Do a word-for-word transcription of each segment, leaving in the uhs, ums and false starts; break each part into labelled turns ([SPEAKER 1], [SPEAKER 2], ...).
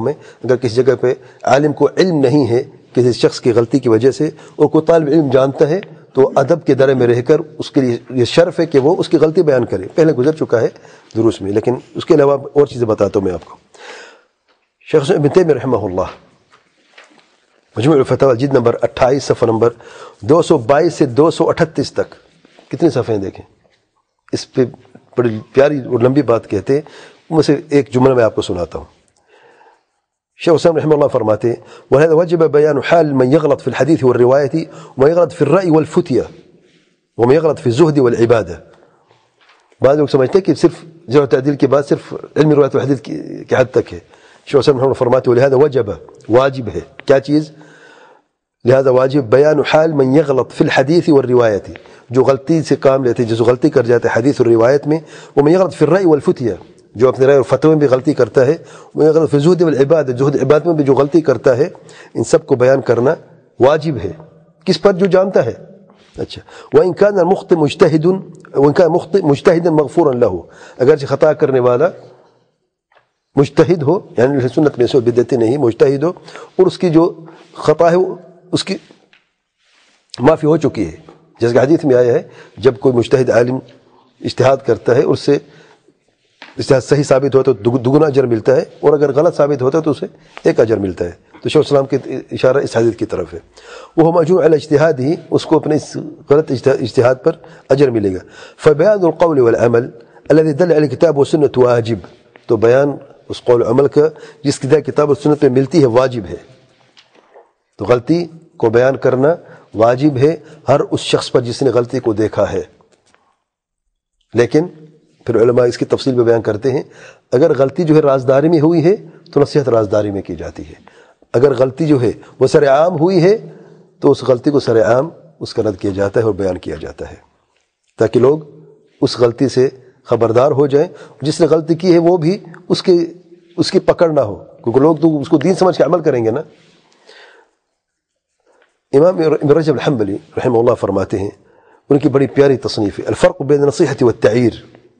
[SPEAKER 1] حکم ہے. اگر کسی جگہ پہ عالم کو علم نہیں ہے کسی شخص کی غلطی کی وجہ سے اور کوئی طالب علم جانتا ہے تو ادب کے دائرے میں رہ کر اس کے لیے یہ شرف ہے کہ وہ اس کی غلطی بیان کرے. پہلے گزر چکا ہے دروس میں، لیکن اس کے علاوہ اور چیزیں بتاتا ہوں میں آپ کو. شیخ ابن تیمیہ رحمہ اللہ مجموع الفتاوی جلد نمبر اٹھائیس صفحہ نمبر دو سو بائیس سے دو سو اٹھتیس تک کتنے صفحے دیکھیں. اس پہ بڑی پیاری اور لمبی بات کہتے ہیں، ان میں سے ایک جملہ میں آپ کو سناتا ہوں. شیخ حسین رحمہ اللہ فرماتے ہیں وَلَهَذَا وَجَبَ بَيَانُ حَالِ مَنْ يَغْلَطْ فِي الْحَدِيثِ وَالرِّوَايَةِ وَمَنْ يَغْلَطْ فِي الرَّأْيِ وَالْفُتْيَةِ وَمَنْ يَغْلَطْ فِي الزُّهْدِ وَالْعِبَادَةِ. بعض لوگ سمجھتے ہیں کہ صرف جرح و تعدیل کے بعد صرف علم روایت و حدیث کی حد تک ہے. شیخ حسین رحمہ اللہ فرماتے ہیں وَلِهَذَا وَجَبَ واجب ہے. کیا چیز؟ لہذا واجب بیان حال من یغلط فی الحدیث والروایت، جو غلطی سے کام لیتے ہیں، جو غلطی کر جاتے ہیں حدیث اور روایت میں. ومن یغلط فی الرأی والفتیہ، جو اپنے رائے اور فتوے میں بھی غلطی کرتا ہے. ومن یغلط فی الزہد والعبادہ، زہد عبادت میں بھی جو غلطی کرتا ہے. ان سب کو بیان کرنا واجب ہے. کس پر؟ جو جانتا ہے. اچھا وَإِنْ كَانَ الْمُخْطِئُ مُجْتَهِدٌ وَإِنْ كَانَ الْمُخْطِئُ مُجْتَهِدًا مَغْفُورًا لَهُ، اگرچہ خطا کرنے والا مجتہد ہو، یعنی سنت میں سے بدعتی نہیں، مجتہد ہو اور اس کی جو خطا ہے اس کی معافی ہو چکی ہے. جیسے کہ حدیث میں آیا ہے جب کوئی مجتہد عالم اجتہاد کرتا ہے اور اس سے اجتہاد صحیح ثابت ہوتا ہے تو دگنا اجر ملتا ہے، اور اگر غلط ثابت ہوتا ہے تو اسے ایک اجر ملتا ہے. تو شیخ الاسلام کے اشارہ اس حدیث کی طرف ہے. وہ مجموع علی اجتہاد ہی، اس کو اپنے اس غلط اجتہاد پر اجر ملے گا. فبیان القول والعمل الذي دل علی کتاب و سنت واجب، تو بیان اس قول و عمل کا جس کی کتاب و سنت پہ ملتی ہے واجب ہے. تو غلطی کو بیان کرنا واجب ہے ہر اس شخص پر جس نے غلطی کو دیکھا ہے. لیکن پھر علماء اس کی تفصیل میں بیان کرتے ہیں اگر غلطی جو ہے رازداری میں ہوئی ہے تو نصیحت رازداری میں کی جاتی ہے. اگر غلطی جو ہے وہ سر عام ہوئی ہے تو اس غلطی کو سر عام اس کا رد کیا جاتا ہے اور بیان کیا جاتا ہے تاکہ لوگ اس غلطی سے خبردار ہو جائیں. جس نے غلطی کی ہے وہ بھی اس کے اس کی پکڑ نہ ہو، کیونکہ لوگ تو اس کو دین سمجھ کے عمل کریں گے نا. امام ابن رجب الحنبلی رحمہ اللہ فرماتے ہیں، ان کی بڑی پیاری تصنیف ہے الفرق بین النصیحۃ والتعیر.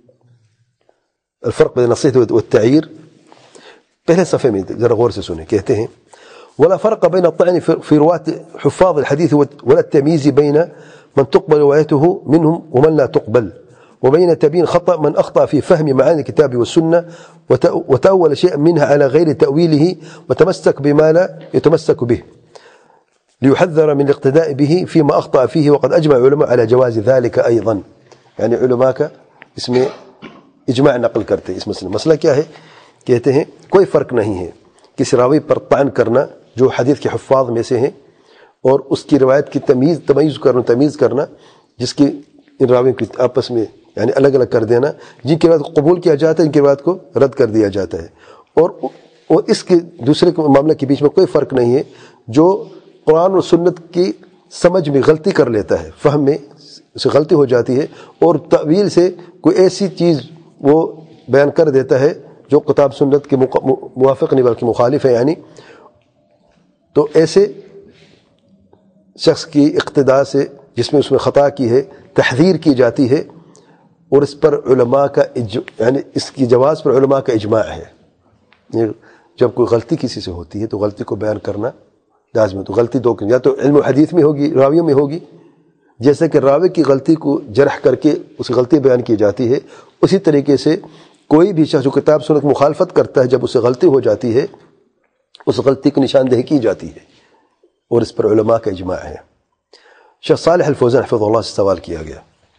[SPEAKER 1] الفرق بین النصیحۃ والتعیر پہلے صفحے میں ذرا غور سے سنیں. کہتے ہیں ولا فرق بین الطعن في رواة حفاظ الحديث ولا التمييز بين من تقبل روايته منهم ومن لا تقبل، وبين تبيين خطأ من أخطأ في فهم معاني الكتاب والسنة وتأول شيئا منها على غير تأويله وتمسك بما لا يتمسك به ليحذر من الاقتداء به فيما أخطأ فيه. وقد أجمع علماء على جواز ذلك أيضا. يعني علماء کا اس میں اجماع نقل کرتے ہیں اس مسئلہ. مسئلہ کیا ہے؟ کہتے ہیں کوئی فرق نہیں ہے کسی راوی پر طعن کرنا جو حدیث کے حفاظ میں سے ہیں اور اس کی روایت کی تمیز تمیز کرنا تمیز کرنا جس کی ان راویوں کی آپس میں یعنی الگ الگ کر دینا، جن کی روایت کو قبول کیا جاتا ہے ان کی روایت کو رد کر دیا جاتا ہے. اور اور اس کے دوسرے معاملہ کے بیچ میں کوئی فرق نہیں ہے جو قرآن اور سنت کی سمجھ میں غلطی کر لیتا ہے، فہم میں اسے غلطی ہو جاتی ہے اور تعویل سے کوئی ایسی چیز وہ بیان کر دیتا ہے جو کتاب سنت کے موافق نہیں بلکہ مخالف ہے. یعنی تو ایسے شخص کی اقتداء سے جس میں اس میں خطا کی ہے تحذیر کی جاتی ہے، اور اس پر علماء کا یعنی اس کی جواز پر علماء کا اجماع ہے. جب کوئی غلطی کسی سے ہوتی ہے تو غلطی کو بیان کرنا لازم ہے. تو غلطی دو یا تو علم و حدیث میں ہوگی، راویوں میں ہوگی، جیسے کہ راوی کی غلطی کو جرح کر کے اس غلطی بیان کی جاتی ہے، اسی طریقے سے کوئی بھی شخص جو کتاب سنت مخالفت کرتا ہے جب اسے غلطی ہو جاتی ہے اس غلطی کی نشاندہی کی جاتی ہے، اور اس پر علماء کا اجماع ہے. شیخ صالح الفوزان حفظ اللہ سے سوال کیا گیا.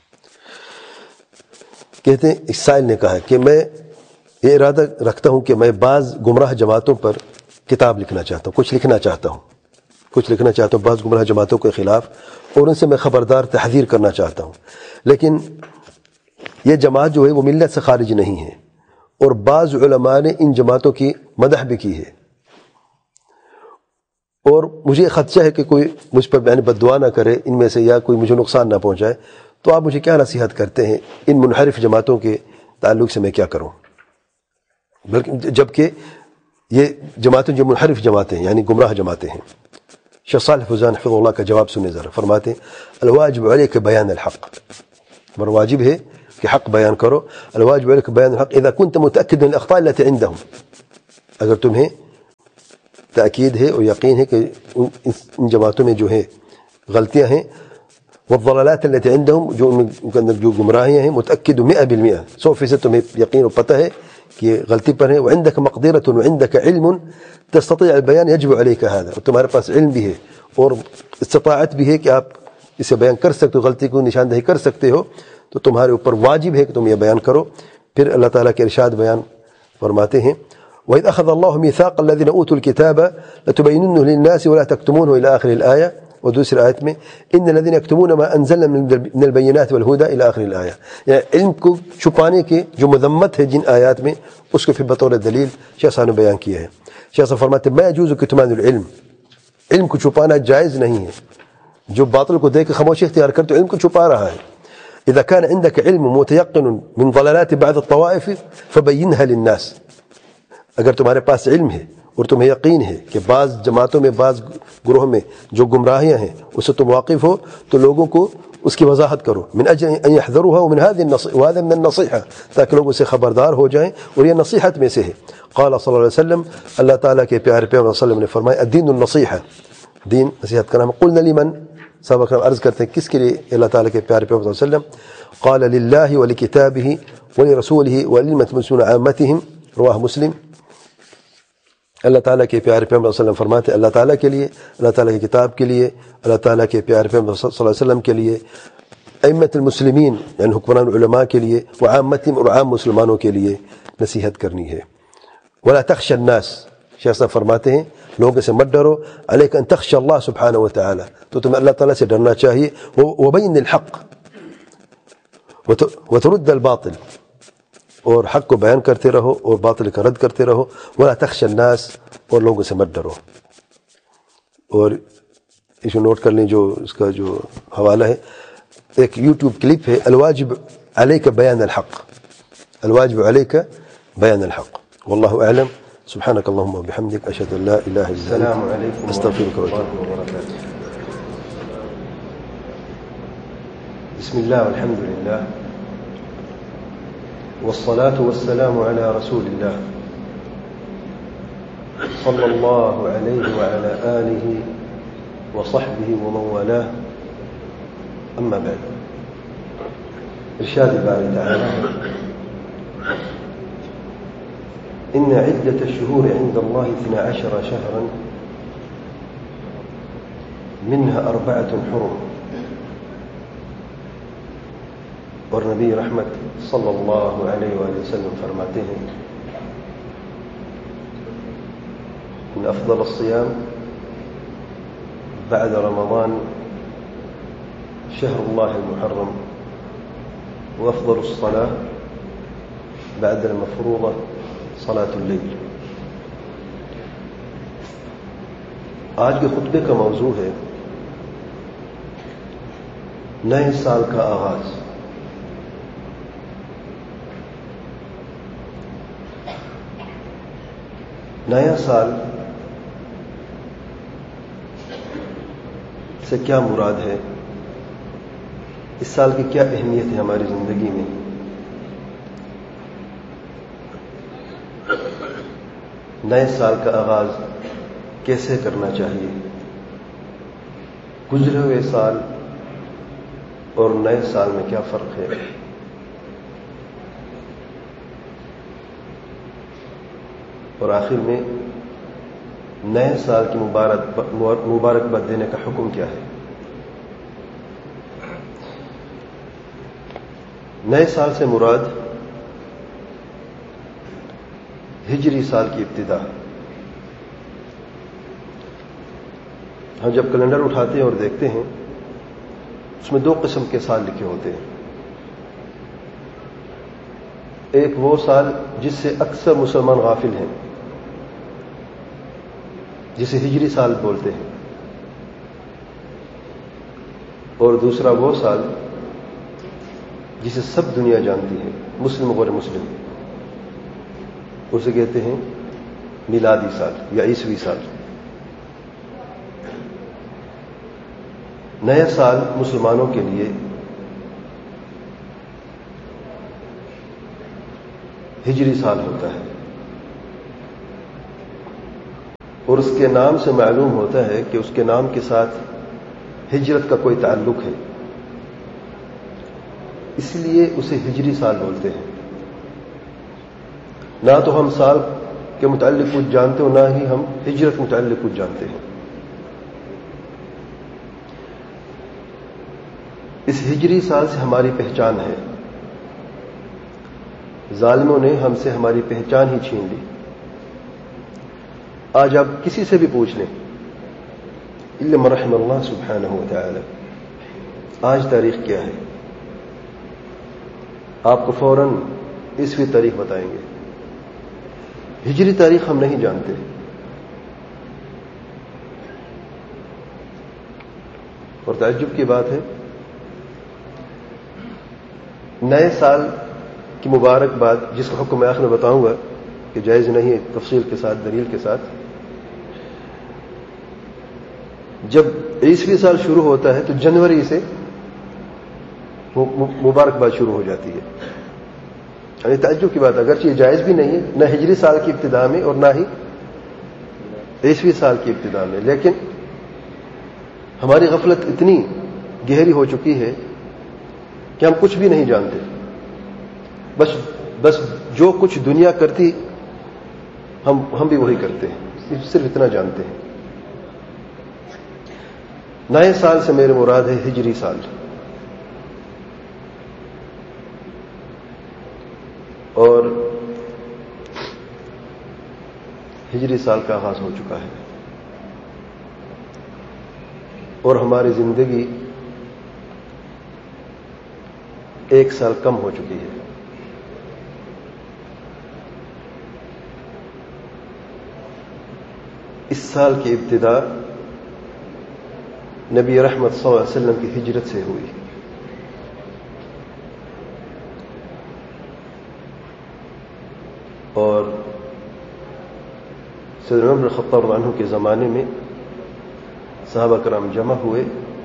[SPEAKER 1] کہتے ہیں اس سائل نے کہا کہ میں یہ ارادہ رکھتا ہوں کہ میں بعض گمراہ جماعتوں پر کتاب لکھنا چاہتا ہوں، کچھ لکھنا چاہتا ہوں کچھ لکھنا چاہتا ہوں بعض گمراہ جماعتوں کے خلاف، اور ان سے میں خبردار تحذیر کرنا چاہتا ہوں. لیکن یہ جماعت جو ہے وہ ملت سے خارج نہیں ہے، اور بعض علماء نے ان جماعتوں کی مدح بھی کی ہے، اور مجھے خدشہ ہے کہ کوئی مجھ پر یعنی بد دعا نہ کرے ان میں سے یا کوئی مجھے نقصان نہ پہنچائے. تو آپ مجھے کیا نصیحت کرتے ہیں ان منحرف جماعتوں کے تعلق سے میں کیا کروں؟ بلکہ جبکہ یہ جماعتیں جو منحرف جماعتیں یعنی گمراہ جماعتیں ہیں. شیخ صالح فوزان حفظ اللہ کا جواب سنیں ذرا. فرماتے ہیں الواجب علیک بیان الحق، بر واجب ہے کہ حق بیان کرو. الواجب علیک بیان الحق اذا كنت متأكد من الاخطاء التي عندهم، اگر تمہیں تأکید ہے اور یقین ہے کہ ان جماعتوں میں جو ہے غلطیاں ہیں. والضلالات التي عندهم جو ان کے اندر جو گمراہیاں ہیں متأکد مئة بالمئة سو فیصد تمہیں یقین اور پتہ ہے کہ غلطی پر ہے. وعندك مقدرة وعندك علم تستطيع البيان يجب عليك هذا, اور تمہارے پاس علم بھی ہے اور استطاعت بھی ہے کہ آپ اسے بیان کر سکتے ہو, غلطی کو نشاندہی کر سکتے ہو, تو تمہارے اوپر واجب ہے کہ تم یہ بیان کرو. پھر اللہ تعالیٰ کے ارشاد بیان فرماتے ہیں وَإِذْ أَخَذَ اللَّهُ مِيثَاقَ الَّذِينَ أُوتُوا الْكِتَابَ لَتُبَيِّنُنَّهُ لِلنَّاسِ وَلَا تَكْتُمُونَهُ إِلَى آخِرِ الْآيَةِ. اور دوسری آیت میں ان الذين يكتمون ما انزلنا من البينات والهدى الى اخر الايه, یعنی علم کو چھپانے کی جو مذمت ہے جن آیات میں اس کو پھر بطور دلیل شیخ صاحب نے بیان کیا ہے. شیخ صاحب فرماتے ہیں ما يجوز كتمان العلم, علم کو چھپانا جائز نہیں ہے. جو باطل کو دیکھ کے خاموشی اختیار کر تو علم کو چھپا رہا ہے. اذا كان عندك علم متيقن من ضلالات بعض الطوائف فبينها للناس, اگر تمہارے پاس علم ہے اور تمہیں یقین ہے کہ بعض جماعتوں میں بعض گروہوں میں جو گمراہیاں ہیں اس سے تم واقف ہو تو لوگوں کو اس کی وضاحت کرو. من اجل ان يحذروها ومن هذه النصيحه وهذا من النصيحه, تاکہ لوگ اسے خبردار ہو جائیں, اور یہ نصیحت میں سے ہے. قال صلی اللہ علیہ وسلم, اللہ تعالیٰ کے پیارے پیغمبر صلی اللہ علیہ وسلم نے فرمایا الدین النصیحہ, دین نصیحت کا نام. قلنا لمن, صحابہ کرام عرض کرتے ہیں کس کے لیے اللہ تعالیٰ کے پیارے پیغمبر صلی اللہ علیہ وسلم. قال للہ ولکتابہ ولرسولہ وللامة المسلمین عامتہم, رواہ مسلم. اللہ تعالیٰ کے پیارے پیغمبر صلی اللہ علیہ وسلم فرماتے اللہ تعالیٰ کے لیے, اللہ تعالیٰ کی کتاب کے لیے, اللہ تعالیٰ کے پیارے پیغمبر صلی اللہ علیہ وسلم کے لیے, ائمۃ المسلمین یعنی حکمران علماء کے لیے, وعامتہم اور عام مسلمانوں کے لیے نصیحت کرنی ہے. ولا تخشى الناس, شیخ صاحب فرماتے ہیں لوگوں سے مت ڈرو. علیک ان تخشى اللہ سبحانہ وتعالی, تو تمہیں اللہ تعالیٰ سے ڈرنا چاہیے. وبین الحق وترد الباطل, اور حق کو بیان کرتے رہو اور باطل کا رد کرتے رہو. ولا تخشى الناس, اور لوگوں سے مت ڈرو. اور اسے نوٹ کر لیں جو اس کا جو حوالہ ہے, ایک یوٹیوب کلپ ہے الواجب علیک بیان الحق, الواجب علیک بیان الحق. واللہ اعلم. سبحانک اللہم وبحمدک اشہد ان لا الہ الا انت استغفرک واتوب الیک. بسم اللہ والحمد للہ والصلاة والسلام على رسول الله صلى الله عليه وعلى آله وصحبه ومن والاه. أما بعد, إرشاد الباري تعالى إن عدة الشهور عند الله اثنا عشر شهرا منها أربعة حرم. اور نبی رحمت صلی اللہ علیہ وآلہ وسلم فرماتے ہیں ان افضل الصيام بعد رمضان شهر الله المحرم, وافضل الصلاة بعد المفروضة صلاة الليل. آج کے خطبے کا موضوع ہے نئے سال کا آغاز. نیا سال سے کیا مراد ہے, اس سال کی کیا اہمیت ہے ہماری زندگی میں. نئے سال کا آغاز کیسے کرنا چاہیے, گزرے ہوئے سال اور نئے سال میں کیا فرق ہے. اور آخر میں نئے سال کی مبارک مبارکباد دینے کا حکم کیا ہے. نئے سال سے مراد ہجری سال کی ابتدا. ہم جب کیلنڈر اٹھاتے ہیں اور دیکھتے ہیں اس میں دو قسم کے سال لکھے ہوتے ہیں. ایک وہ سال جس سے اکثر مسلمان غافل ہیں, جسے ہجری سال بولتے ہیں, اور دوسرا وہ سال جسے سب دنیا جانتی ہے, مسلم غیر مسلم, اسے کہتے ہیں میلادی سال یا عیسوی سال. نیا سال مسلمانوں کے لیے ہجری سال ہوتا ہے. اور اس کے نام سے معلوم ہوتا ہے کہ اس کے نام کے ساتھ ہجرت کا کوئی تعلق ہے، اس لیے اسے ہجری سال بولتے ہیں۔ نہ تو ہم سال کے متعلق کچھ جانتے ہو، نہ ہی ہم ہجرت متعلق کچھ جانتے ہیں۔ اس ہجری سال سے ہماری پہچان ہے۔ ظالموں نے ہم سے ہماری پہچان ہی چھین لی۔ آج آپ کسی سے بھی پوچھ لیں، الا من رحم اللہ سبحانہ وتعالی، آج تاریخ کیا ہے، آپ کو فوراً عیسوی تاریخ بتائیں گے۔ ہجری تاریخ ہم نہیں جانتے۔ اور تعجب کی بات ہے، نئے سال کی مبارکباد، جس کا حکم میں آخر میں بتاؤں گا کہ جائز نہیں ہے، تفصیل کے ساتھ، دلیل کے ساتھ، جب عیسوی سال شروع ہوتا ہے تو جنوری سے مبارکباد شروع ہو جاتی ہے۔ یعنی تعجب کی بات، اگرچہ یہ جائز بھی نہیں ہے، نہ ہجری سال کی ابتدا میں اور نہ ہی عیسوی سال کی ابتدا میں، لیکن ہماری غفلت اتنی گہری ہو چکی ہے کہ ہم کچھ بھی نہیں جانتے۔ بس بس جو کچھ دنیا کرتی ہم ہم بھی وہی کرتے ہیں، صرف اتنا جانتے ہیں۔ نئے سال سے میرے مراد ہے ہجری سال، اور ہجری سال کا آغاز ہو چکا ہے، اور ہماری زندگی ایک سال کم ہو چکی ہے۔ اس سال کی ابتدا نبی رحمت صلی اللہ علیہ وسلم کی ہجرت سے ہوئی، اور سیدنا عمر بن الخطاب رضی اللہ عنہ کے زمانے میں صحابہ کرام جمع ہوئے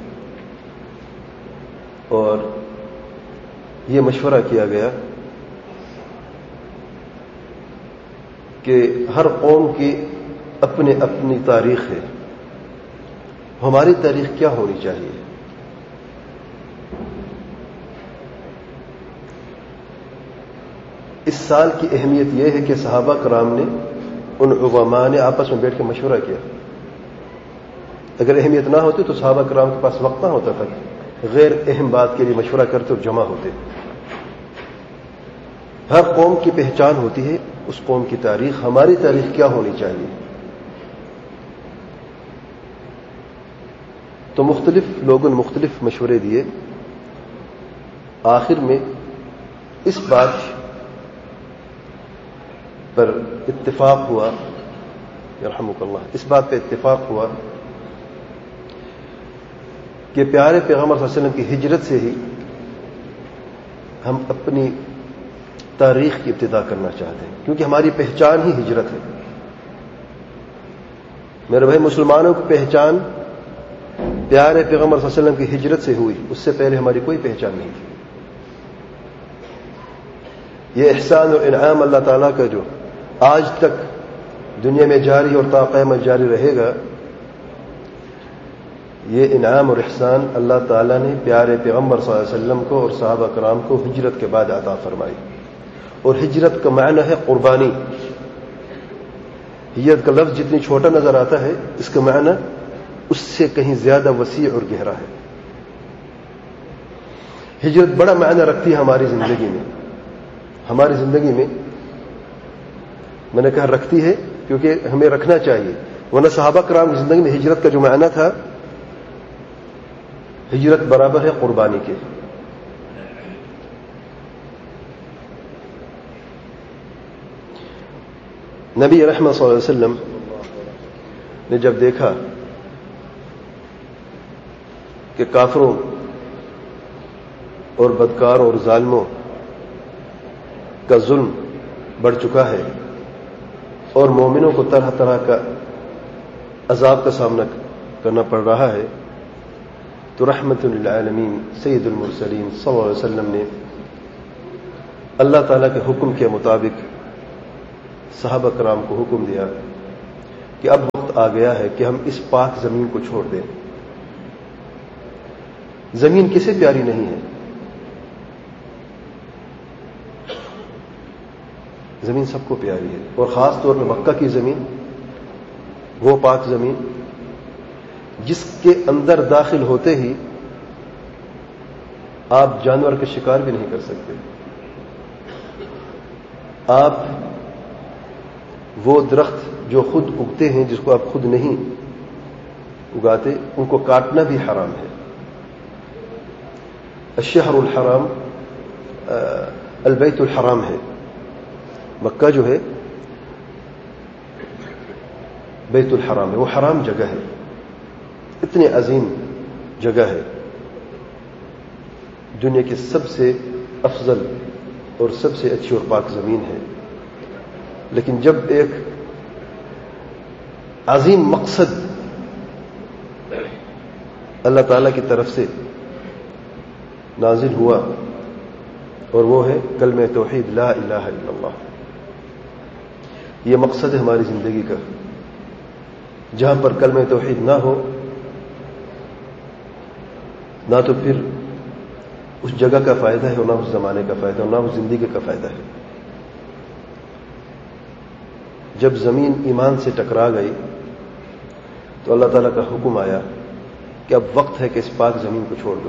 [SPEAKER 1] اور یہ مشورہ کیا گیا کہ ہر قوم کی اپنی اپنی تاریخ ہے، ہماری تاریخ کیا ہونی چاہیے۔ اس سال کی اہمیت یہ ہے کہ صحابہ کرام نے، ان علماء نے آپس میں بیٹھ کے مشورہ کیا۔ اگر اہمیت نہ ہوتی تو صحابہ کرام کے پاس وقت نہ ہوتا تھا، غیر اہم بات کے لیے مشورہ کرتے اور جمع ہوتے۔ ہر قوم کی پہچان ہوتی ہے، اس قوم کی تاریخ، ہماری تاریخ کیا ہونی چاہیے۔ تو مختلف لوگوں نے مختلف مشورے دیے، آخر میں اس بات پر اتفاق ہوا، یرحمک اللہ، اس بات پہ اتفاق ہوا کہ پیارے پیغمبر صلی اللہ علیہ وسلم کی ہجرت سے ہی ہم اپنی تاریخ کی ابتدا کرنا چاہتے ہیں، کیونکہ ہماری پہچان ہی ہجرت ہے۔ میرے بھائی، مسلمانوں کی پہچان پیارے پیغمبر صلی اللہ علیہ وسلم کی ہجرت سے ہوئی، اس سے پہلے ہماری کوئی پہچان نہیں تھی۔ یہ احسان اور انعام اللہ تعالیٰ کا جو آج تک دنیا میں جاری اور تا قیامت جاری رہے گا، یہ انعام اور احسان اللہ تعالیٰ نے پیارے پیغمبر صلی اللہ علیہ وسلم کو اور صحابہ کرام کو ہجرت کے بعد عطا فرمائی۔ اور ہجرت کا معنی ہے قربانی۔ ہجرت کا لفظ جتنی چھوٹا نظر آتا ہے، اس کا معنی اس سے کہیں زیادہ وسیع اور گہرا ہے۔ ہجرت بڑا معنی رکھتی ہے ہماری زندگی میں، ہماری زندگی میں میں نے کہا رکھتی ہے کیونکہ ہمیں رکھنا چاہیے، ورنہ صحابہ کرام کی زندگی میں ہجرت کا جو معنی تھا، ہجرت برابر ہے قربانی کے۔ نبی رحمت صلی اللہ علیہ وسلم نے جب دیکھا کہ کافروں اور بدکاروں اور ظالموں کا ظلم بڑھ چکا ہے اور مومنوں کو طرح طرح کا عذاب کا سامنا کرنا پڑ رہا ہے، تو رحمت للعالمین سید المرسلین صلی اللہ علیہ وسلم نے اللہ تعالیٰ کے حکم کے مطابق صحابہ کرام کو حکم دیا کہ اب وقت وقت آ گیا ہے کہ ہم اس پاک زمین کو چھوڑ دیں. زمین کسے پیاری نہیں ہے؟ زمین سب کو پیاری ہے، اور خاص طور پہ مکہ کی زمین، وہ پاک زمین جس کے اندر داخل ہوتے ہی آپ جانور کا شکار بھی نہیں کر سکتے. آپ وہ درخت جو خود اگتے ہیں، جس کو آپ خود نہیں اگاتے، ان کو کاٹنا بھی حرام ہے. الشہر الحرام البیت الحرام ہے. مکہ جو ہے بیت الحرام ہے، وہ حرام جگہ ہے، اتنی عظیم جگہ ہے، دنیا کی سب سے افضل اور سب سے اچھی اور پاک زمین ہے. لیکن جب ایک عظیم مقصد اللہ تعالی کی طرف سے نازل ہوا، اور وہ ہے کلمہ توحید لا الہ الا اللہ، یہ مقصد ہے ہماری زندگی کا. جہاں پر کلمہ توحید نہ ہو، نہ تو پھر اس جگہ کا فائدہ ہے، اور نہ اس زمانے کا فائدہ، اور نہ اس زندگی کا فائدہ ہے. جب زمین ایمان سے ٹکرا گئی تو اللہ تعالیٰ کا حکم آیا کہ اب وقت ہے کہ اس پاک زمین کو چھوڑ دو.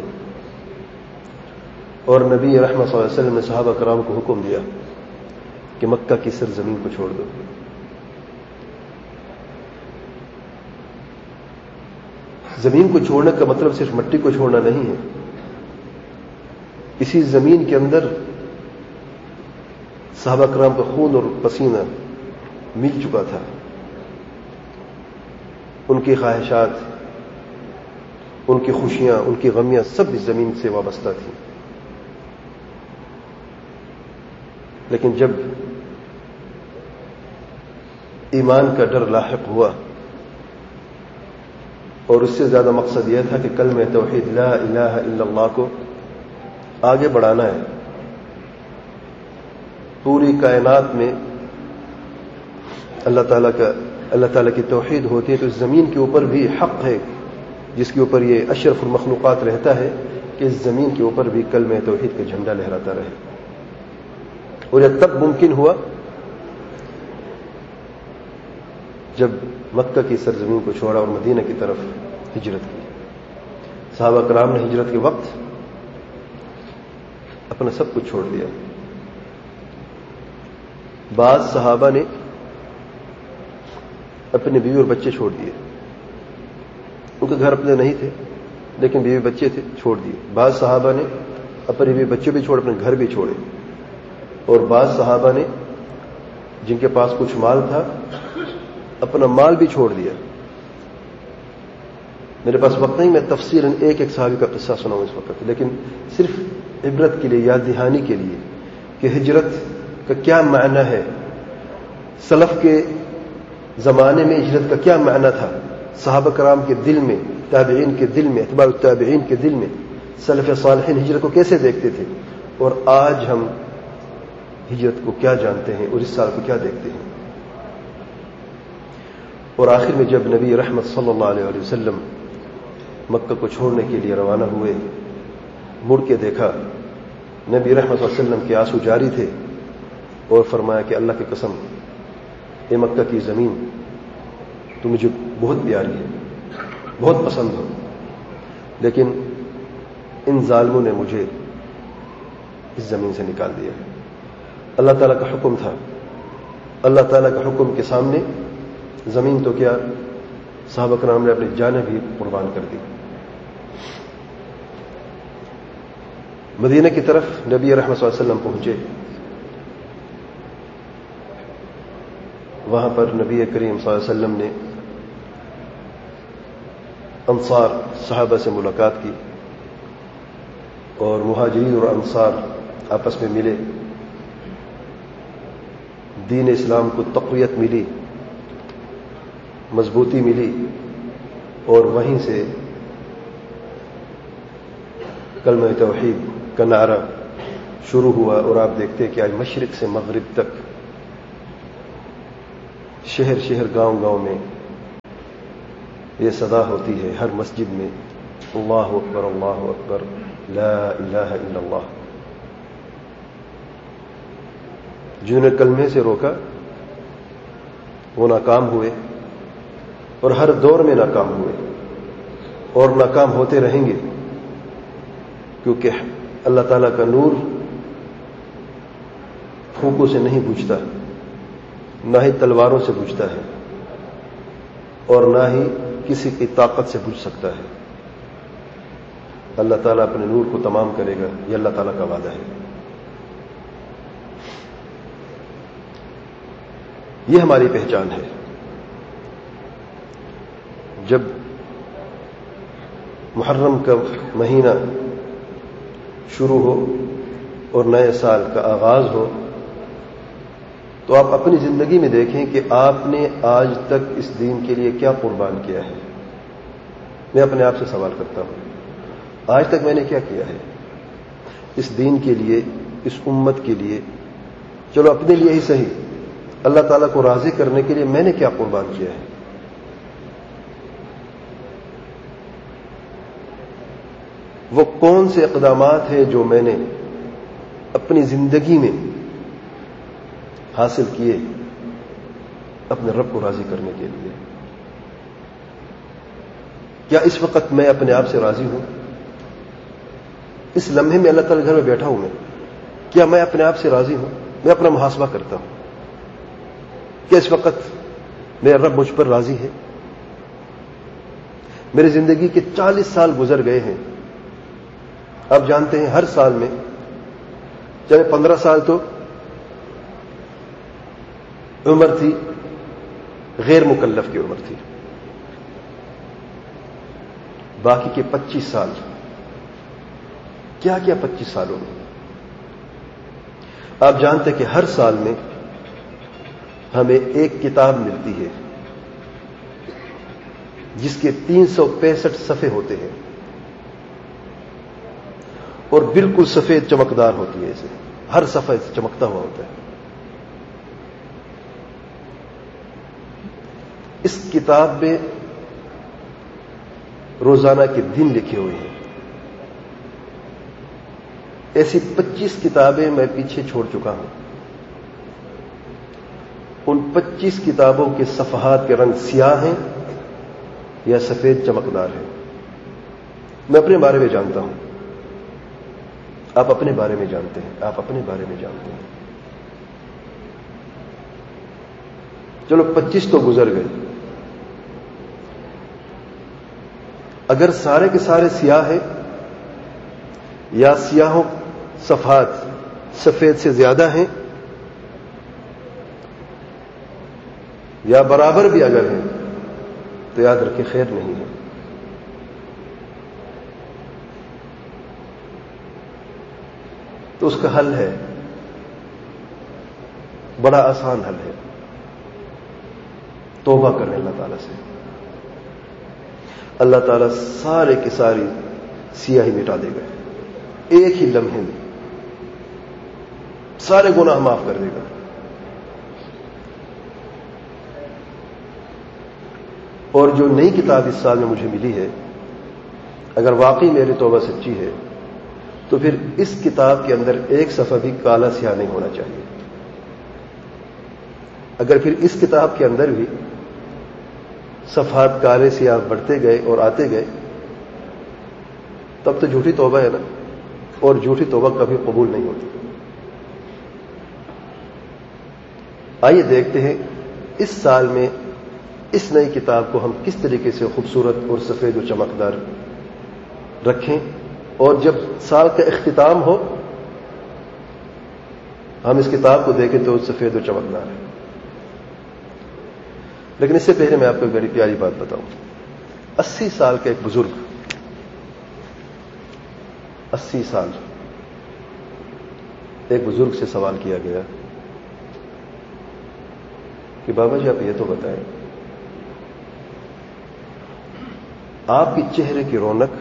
[SPEAKER 1] اور نبی رحمت صلی اللہ علیہ وسلم نے صحابہ کرام کو حکم دیا کہ مکہ کی سرزمین کو چھوڑ دو. زمین کو چھوڑنے کا مطلب صرف مٹی کو چھوڑنا نہیں ہے. اسی زمین کے اندر صحابہ کرام کا خون اور پسینہ مل چکا تھا، ان کی خواہشات، ان کی خوشیاں، ان کی غمیاں سب اس زمین سے وابستہ تھیں. لیکن جب ایمان کا ڈر لاحق ہوا، اور اس سے زیادہ مقصد یہ تھا کہ کلمہ توحید لا الہ الا اللہ کو آگے بڑھانا ہے. پوری کائنات میں اللہ تعالیٰ کا اللہ تعالیٰ کی توحید ہوتی ہے، تو اس زمین کے اوپر بھی حق ہے، جس کے اوپر یہ اشرف المخلوقات رہتا ہے، کہ اس زمین کے اوپر بھی کلمہ توحید کا جھنڈا لہراتا رہے. اور یہ تب ممکن ہوا جب مکہ کی سرزمین کو چھوڑا اور مدینہ کی طرف ہجرت کی. صحابہ کرام نے ہجرت کے وقت اپنا سب کچھ چھوڑ دیا. بعض صحابہ نے اپنے بیوی اور بچے چھوڑ دیے. ان کے گھر اپنے نہیں تھے، لیکن بیوی بچے تھے، چھوڑ دیے. بعض صحابہ نے اپنے بیوی بچے بھی چھوڑے، اپنے گھر بھی چھوڑے. اور بعض صحابہ نے جن کے پاس کچھ مال تھا، اپنا مال بھی چھوڑ دیا. میرے پاس وقت نہیں، میں تفصیلاً ایک ایک صحابی کا قصہ سناؤں اس وقت، لیکن صرف عبرت کے لیے، یاد دہانی کے لیے کہ ہجرت کا کیا معنی ہے، سلف کے زمانے میں ہجرت کا کیا معنی تھا، صحابہ کرام کے دل میں، تابعین کے دل میں، اتباع التابعین کے دل میں سلف صالحین ہجرت کو کیسے دیکھتے تھے، اور آج ہم ہجرت کو کیا جانتے ہیں اور اس سال کو کیا دیکھتے ہیں. اور آخر میں جب نبی رحمت صلی اللہ علیہ وسلم مکہ کو چھوڑنے کے لیے روانہ ہوئے، مڑ کے دیکھا نبی رحمت صلی اللہ علیہ وسلم کے آنسو جاری تھے، اور فرمایا کہ اللہ کی قسم، اے مکہ کی زمین، تو مجھے بہت پیاری ہے، بہت پسند ہو، لیکن ان ظالموں نے مجھے اس زمین سے نکال دیا. اللہ تعالیٰ کا حکم تھا. اللہ تعالیٰ کے حکم کے سامنے زمین تو کیا، صحابہ کرام نے اپنی جانیں بھی قربان کر دی. مدینہ کی طرف نبی رحمت صلی اللہ علیہ وسلم پہنچے. وہاں پر نبی کریم صلی اللہ علیہ وسلم نے انصار صحابہ سے ملاقات کی، اور مہاجرین اور انصار آپس میں ملے. دین اسلام کو تقویت ملی، مضبوطی ملی، اور وہیں سے کلمہ توحید کا نعرہ شروع ہوا. اور آپ دیکھتے کہ آج مشرق سے مغرب تک، شہر شہر، گاؤں گاؤں میں یہ صدا ہوتی ہے ہر مسجد میں، اللہ اکبر اللہ اکبر لا الہ الا اللہ۔ جنہوں نے کلمے سے روکا وہ ناکام ہوئے، اور ہر دور میں ناکام ہوئے، اور ناکام ہوتے رہیں گے، کیونکہ اللہ تعالیٰ کا نور پھونکوں سے نہیں بجھتا، نہ ہی تلواروں سے بجھتا ہے، اور نہ ہی کسی کی طاقت سے بجھ سکتا ہے۔ اللہ تعالیٰ اپنے نور کو تمام کرے گا، یہ اللہ تعالیٰ کا وعدہ ہے۔ یہ ہماری پہچان ہے۔ جب محرم کا مہینہ شروع ہو اور نئے سال کا آغاز ہو تو آپ اپنی زندگی میں دیکھیں کہ آپ نے آج تک اس دین کے لیے کیا قربان کیا ہے۔ میں اپنے آپ سے سوال کرتا ہوں، آج تک میں نے کیا کیا ہے اس دین کے لیے، اس امت کے لیے؟ چلو اپنے لیے ہی صحیح، اللہ تعالیٰ کو راضی کرنے کے لیے میں نے کیا قربان کیا ہے؟ وہ کون سے اقدامات ہیں جو میں نے اپنی زندگی میں حاصل کیے اپنے رب کو راضی کرنے کے لیے؟ کیا اس وقت میں اپنے آپ سے راضی ہوں؟ اس لمحے میں اللہ تعالیٰ گھر میں بیٹھا ہوں میں، کیا میں اپنے آپ سے راضی ہوں؟ میں اپنا محاسبہ کرتا ہوں، کیا اس وقت میرا رب مجھ پر راضی ہے؟ میری زندگی کے چالیس سال گزر گئے ہیں، آپ جانتے ہیں ہر سال میں چاہے پندرہ سال تو عمر تھی، غیر مکلف کی عمر تھی، باقی کے پچیس سال کیا کیا پچیس سالوں میں؟ آپ جانتے ہیں کہ ہر سال میں ہمیں ایک کتاب ملتی ہے جس کے تین سو پینسٹھ صفحے ہوتے ہیں اور بالکل سفید چمکدار ہوتی ہے، اسے ہر صفحہ سے چمکتا ہوا ہوتا ہے۔ اس کتاب میں روزانہ کے دن لکھے ہوئے ہیں۔ ایسی پچیس کتابیں میں پیچھے چھوڑ چکا ہوں، ان پچیس کتابوں کے صفحات کے رنگ سیاہ ہیں یا سفید چمکدار ہیں۔ میں اپنے بارے میں جانتا ہوں، آپ اپنے بارے میں جانتے ہیں، آپ اپنے بارے میں جانتے ہیں۔ چلو پچیس تو گزر گئے، اگر سارے کے سارے سیاہ ہیں یا سیاہوں صفحات سفید سے زیادہ ہیں یا برابر بھی اگر ہیں تو یاد رکھیں خیر نہیں ہے۔ تو اس کا حل ہے، بڑا آسان حل ہے، توبہ کریں اللہ تعالیٰ سے۔ اللہ تعالیٰ سارے کی ساری سیاہی مٹا دے گا، ایک ہی لمحے میں سارے گناہ معاف کر دے گا۔ اور جو نئی کتاب اس سال میں مجھے ملی ہے، اگر واقعی میری توبہ سچی ہے تو پھر اس کتاب کے اندر ایک صفحہ بھی کالا سیاہ نہیں ہونا چاہیے۔ اگر پھر اس کتاب کے اندر بھی صفحات کالے سیاہ بڑھتے گئے اور آتے گئے تب تو جھوٹی توبہ ہے نا، اور جھوٹی توبہ کبھی قبول نہیں ہوتی۔ آئیے دیکھتے ہیں اس سال میں اس نئی کتاب کو ہم کس طریقے سے خوبصورت اور سفید و چمکدار رکھیں، اور جب سال کا اختتام ہو ہم اس کتاب کو دیکھیں تو سفید و چمکدار ہے۔ لیکن اس سے پہلے میں آپ کو ایک بڑی پیاری بات بتاؤں۔ اسی سال کا ایک بزرگ، اسی سال ایک بزرگ سے سوال کیا گیا کہ بابا جی آپ یہ تو بتائیں، آپ کے چہرے کی رونق،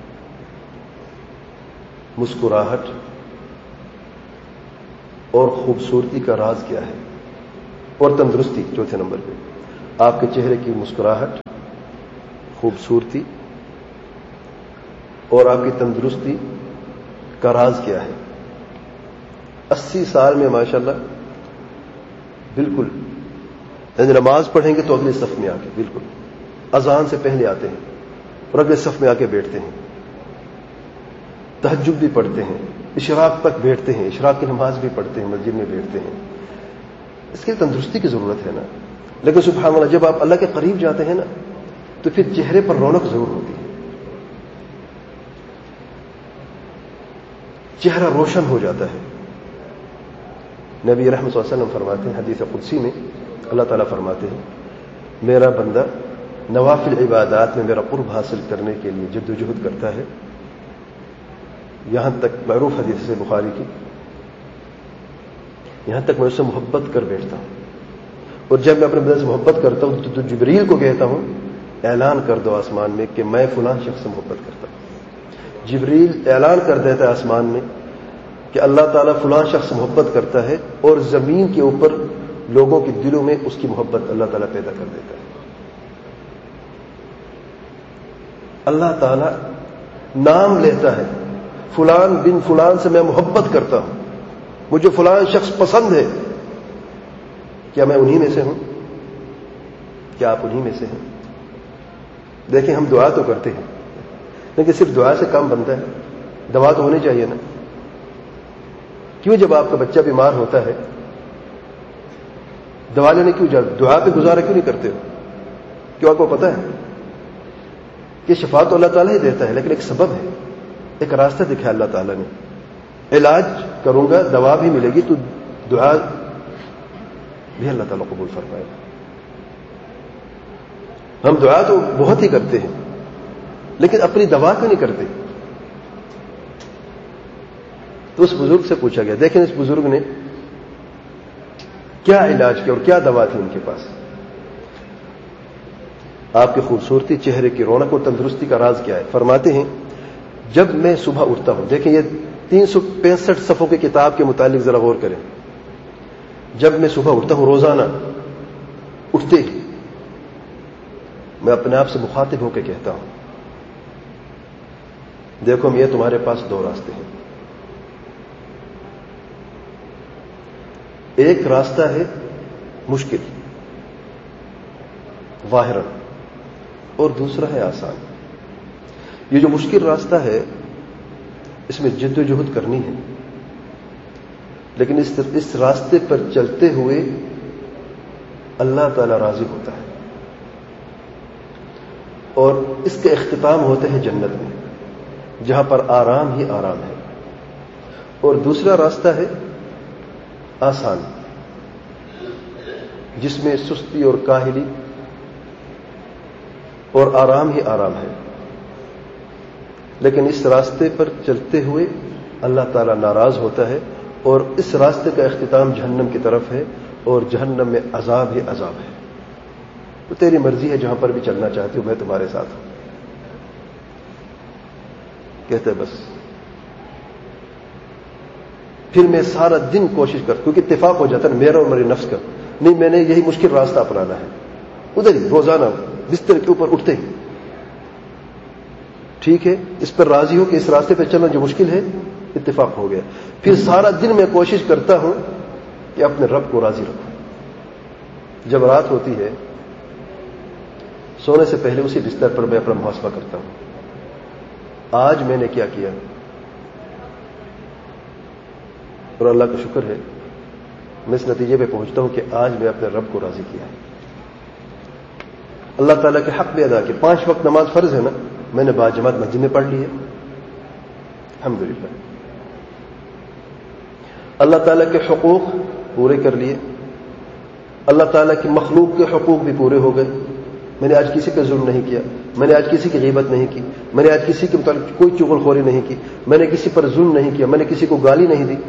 [SPEAKER 1] مسکراہٹ اور خوبصورتی کا راز کیا ہے، اور تندرستی چوتھے نمبر پہ۔ آپ کے چہرے کی مسکراہٹ، خوبصورتی اور آپ کی تندرستی کا راز کیا ہے؟ اسی سال میں ماشاءاللہ بالکل یعنی نماز پڑھیں گے تو اگلے صف میں آ کے بالکل اذان سے پہلے آتے ہیں اور اگلے صف میں آ کے بیٹھتے ہیں، تہجد بھی پڑھتے ہیں، اشراق تک بیٹھتے ہیں، اشراق کی نماز بھی پڑھتے ہیں، مسجد میں بیٹھتے ہیں. اس کے لیے تندرستی کی ضرورت ہے نا. لیکن سبحان اللہ جب آپ اللہ کے قریب جاتے ہیں نا تو پھر چہرے پر رونق ضرور ہوتی ہے، چہرہ روشن ہو جاتا ہے. نبی رحمت صلی اللہ علیہ وسلم فرماتے ہیں حدیث قدسی میں، اللہ تعالیٰ فرماتے ہیں میرا بندہ نوافل عبادات میں میرا قرب حاصل کرنے کے لیے جد و جہد کرتا ہے، یہاں تک معروف حدیث سے بخاری کی، یہاں تک میں اس سے محبت کر بیٹھتا ہوں. اور جب میں اپنے بندے سے محبت کرتا ہوں تو جبریل کو کہتا ہوں اعلان کر دو آسمان میں کہ میں فلاں شخص سے محبت کرتا ہوں. جبریل اعلان کر دیتا ہے آسمان میں کہ اللہ تعالیٰ فلاں شخص سے محبت کرتا ہے، اور زمین کے اوپر لوگوں کے دلوں میں اس کی محبت اللہ تعالیٰ پیدا کر دیتا ہے. اللہ تعالیٰ نام لیتا ہے فلان بن فلان سے میں محبت کرتا ہوں، مجھے فلان شخص پسند ہے. کیا میں انہی میں سے ہوں؟ کیا آپ انہی میں سے ہیں؟ دیکھیں ہم دعا تو کرتے ہیں لیکن صرف دعا سے کام بنتا ہے، دوا تو ہونی چاہیے نا. کیوں جب آپ کا بچہ بیمار ہوتا ہے دوا لینے کیوں جاتے، دعا پہ گزارا کیوں نہیں کرتے ہو؟ کیوں آپ کو پتا ہے کہ شفا تو اللہ تعالیٰ ہی دیتا ہے، لیکن ایک سبب ہے، ایک راستہ دکھایا اللہ تعالیٰ نے. علاج کروں گا دوا بھی ملے گی تو دعا بھی اللہ تعالیٰ قبول فرمائے. ہم دعا تو بہت ہی کرتے ہیں لیکن اپنی دوا کیوں نہیں کرتے؟ تو اس بزرگ سے پوچھا گیا، دیکھیں اس بزرگ نے کیا علاج کیا اور کیا دوا تھی ان کے پاس. آپ کی خوبصورتی، چہرے کی رونق اور تندرستی کا راز کیا ہے؟ فرماتے ہیں جب میں صبح اٹھتا ہوں، دیکھیں یہ تین سو پینسٹھ صفحوں کی کتاب کے متعلق ذرا غور کریں. جب میں صبح اٹھتا ہوں روزانہ اٹھتے ہی میں اپنے آپ سے مخاطب ہو کے کہتا ہوں دیکھو میاں تمہارے پاس دو راستے ہیں. ایک راستہ ہے مشکل ظاہراً اور دوسرا ہے آسان. یہ جو مشکل راستہ ہے اس میں جد و جہد کرنی ہے، لیکن اس اس راستے پر چلتے ہوئے اللہ تعالی راضی ہوتا ہے اور اس کا اختتام ہوتا ہے جنت میں جہاں پر آرام ہی آرام ہے. اور دوسرا راستہ ہے آسان جس میں سستی اور کاہلی اور آرام ہی آرام ہے، لیکن اس راستے پر چلتے ہوئے اللہ تعالیٰ ناراض ہوتا ہے اور اس راستے کا اختتام جہنم کی طرف ہے اور جہنم میں عذاب ہی عذاب ہے. تو تیری مرضی ہے، جہاں پر بھی چلنا چاہتی ہوں میں تمہارے ساتھ ہوں. کہتے بس پھر میں سارا دن کوشش کر، کیونکہ اتفاق ہو جاتا ہے میرا اور میرے نفس کا، نہیں میں نے یہی مشکل راستہ اپنانا ہے. ادھر ہی روزانہ بستر کے اوپر اٹھتے ہیں ٹھیک ہے اس پر راضی ہو کہ اس راستے پہ چلنا جو مشکل ہے اتفاق ہو گیا. پھر سارا دن میں کوشش کرتا ہوں کہ اپنے رب کو راضی رکھوں. جب رات ہوتی ہے سونے سے پہلے اسی بستر پر میں اپنا محاسبہ کرتا ہوں، آج میں نے کیا کیا. اور اللہ کا شکر ہے میں اس نتیجے پہ پہنچتا ہوں کہ آج میں اپنے رب کو راضی کیا ہے، اللہ تعالیٰ کے حق بھی ادا کیا. پانچ وقت نماز فرض ہے نا، میں نے باجماعت مسجد میں پڑھ لی ہے الحمدللہ. اللہ تعالیٰ کے حقوق پورے کر لیے، اللہ تعالیٰ کی مخلوق کے حقوق بھی پورے ہو گئے. میں نے آج کسی پہ ظلم نہیں کیا، میں نے آج کسی کی غیبت نہیں کی، میں نے آج کسی کے متعلق کوئی چغل خوری نہیں کی، میں نے کسی پر ظلم نہیں کیا، میں نے کسی کو گالی نہیں دی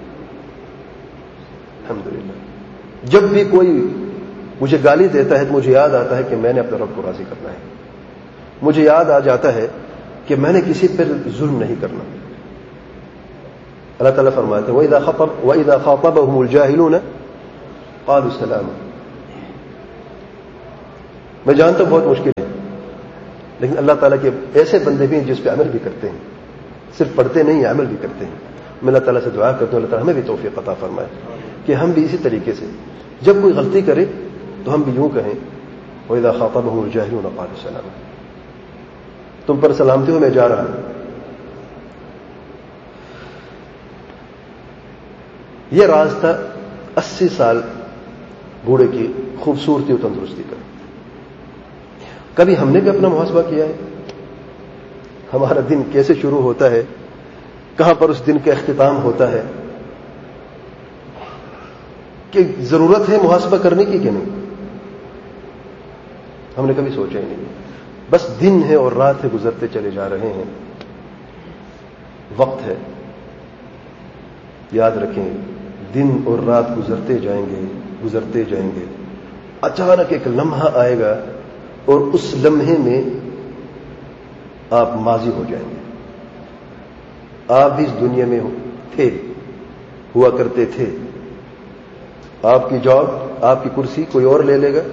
[SPEAKER 1] الحمدللہ. جب بھی کوئی مجھے گالی دیتا ہے تو مجھے یاد آتا ہے کہ میں نے اپنے رب کو راضی کرنا ہے. مجھے یاد آ جاتا ہے کہ میں نے کسی پر ظلم نہیں کرنا. اللہ تعالیٰ فرماتے ہیں وَإِذَا خَطَبَ وَإِذَا خَاطَبَهُمُ الْجَاهِلُونَ قَالُوا سَلَامًا. میں جانتا ہوں بہت مشکل ہے لیکن اللہ تعالیٰ کے ایسے بندے بھی ہیں جس پہ عمل بھی کرتے ہیں، صرف پڑھتے نہیں ہیں، عمل بھی کرتے ہیں. میں اللہ تعالیٰ سے دعا کرتا ہوں اللہ تعالیٰ ہمیں بھی توفیق عطا فرمائے کہ ہم بھی اسی طریقے سے جب کوئی غلطی کرے تو ہم بھی یوں کہیں وَإِذَا خَاطَبَهُمُ الْجَاهِلُونَ قَالُوا سَلَامًا، تم پر سلامتی ہو، میں جا رہا ہوں. یہ راز تھا اسی سال بوڑھے کی خوبصورتی و تندرستی کا. کبھی ہم نے بھی اپنا محاسبہ کیا ہے؟ ہمارا دن کیسے شروع ہوتا ہے، کہاں پر اس دن کا اختتام ہوتا ہے؟ کہ ضرورت ہے محاسبہ کرنے کی کہ نہیں؟ ہم نے کبھی سوچا ہی نہیں. بس دن ہے اور رات ہے، گزرتے چلے جا رہے ہیں. وقت ہے، یاد رکھیں، دن اور رات گزرتے جائیں گے گزرتے جائیں گے. اچانک ایک لمحہ آئے گا اور اس لمحے میں آپ ماضی ہو جائیں گے. آپ بھی اس دنیا میں تھے، ہوا کرتے تھے. آپ کی جاب، آپ کی کرسی کوئی اور لے لے گا.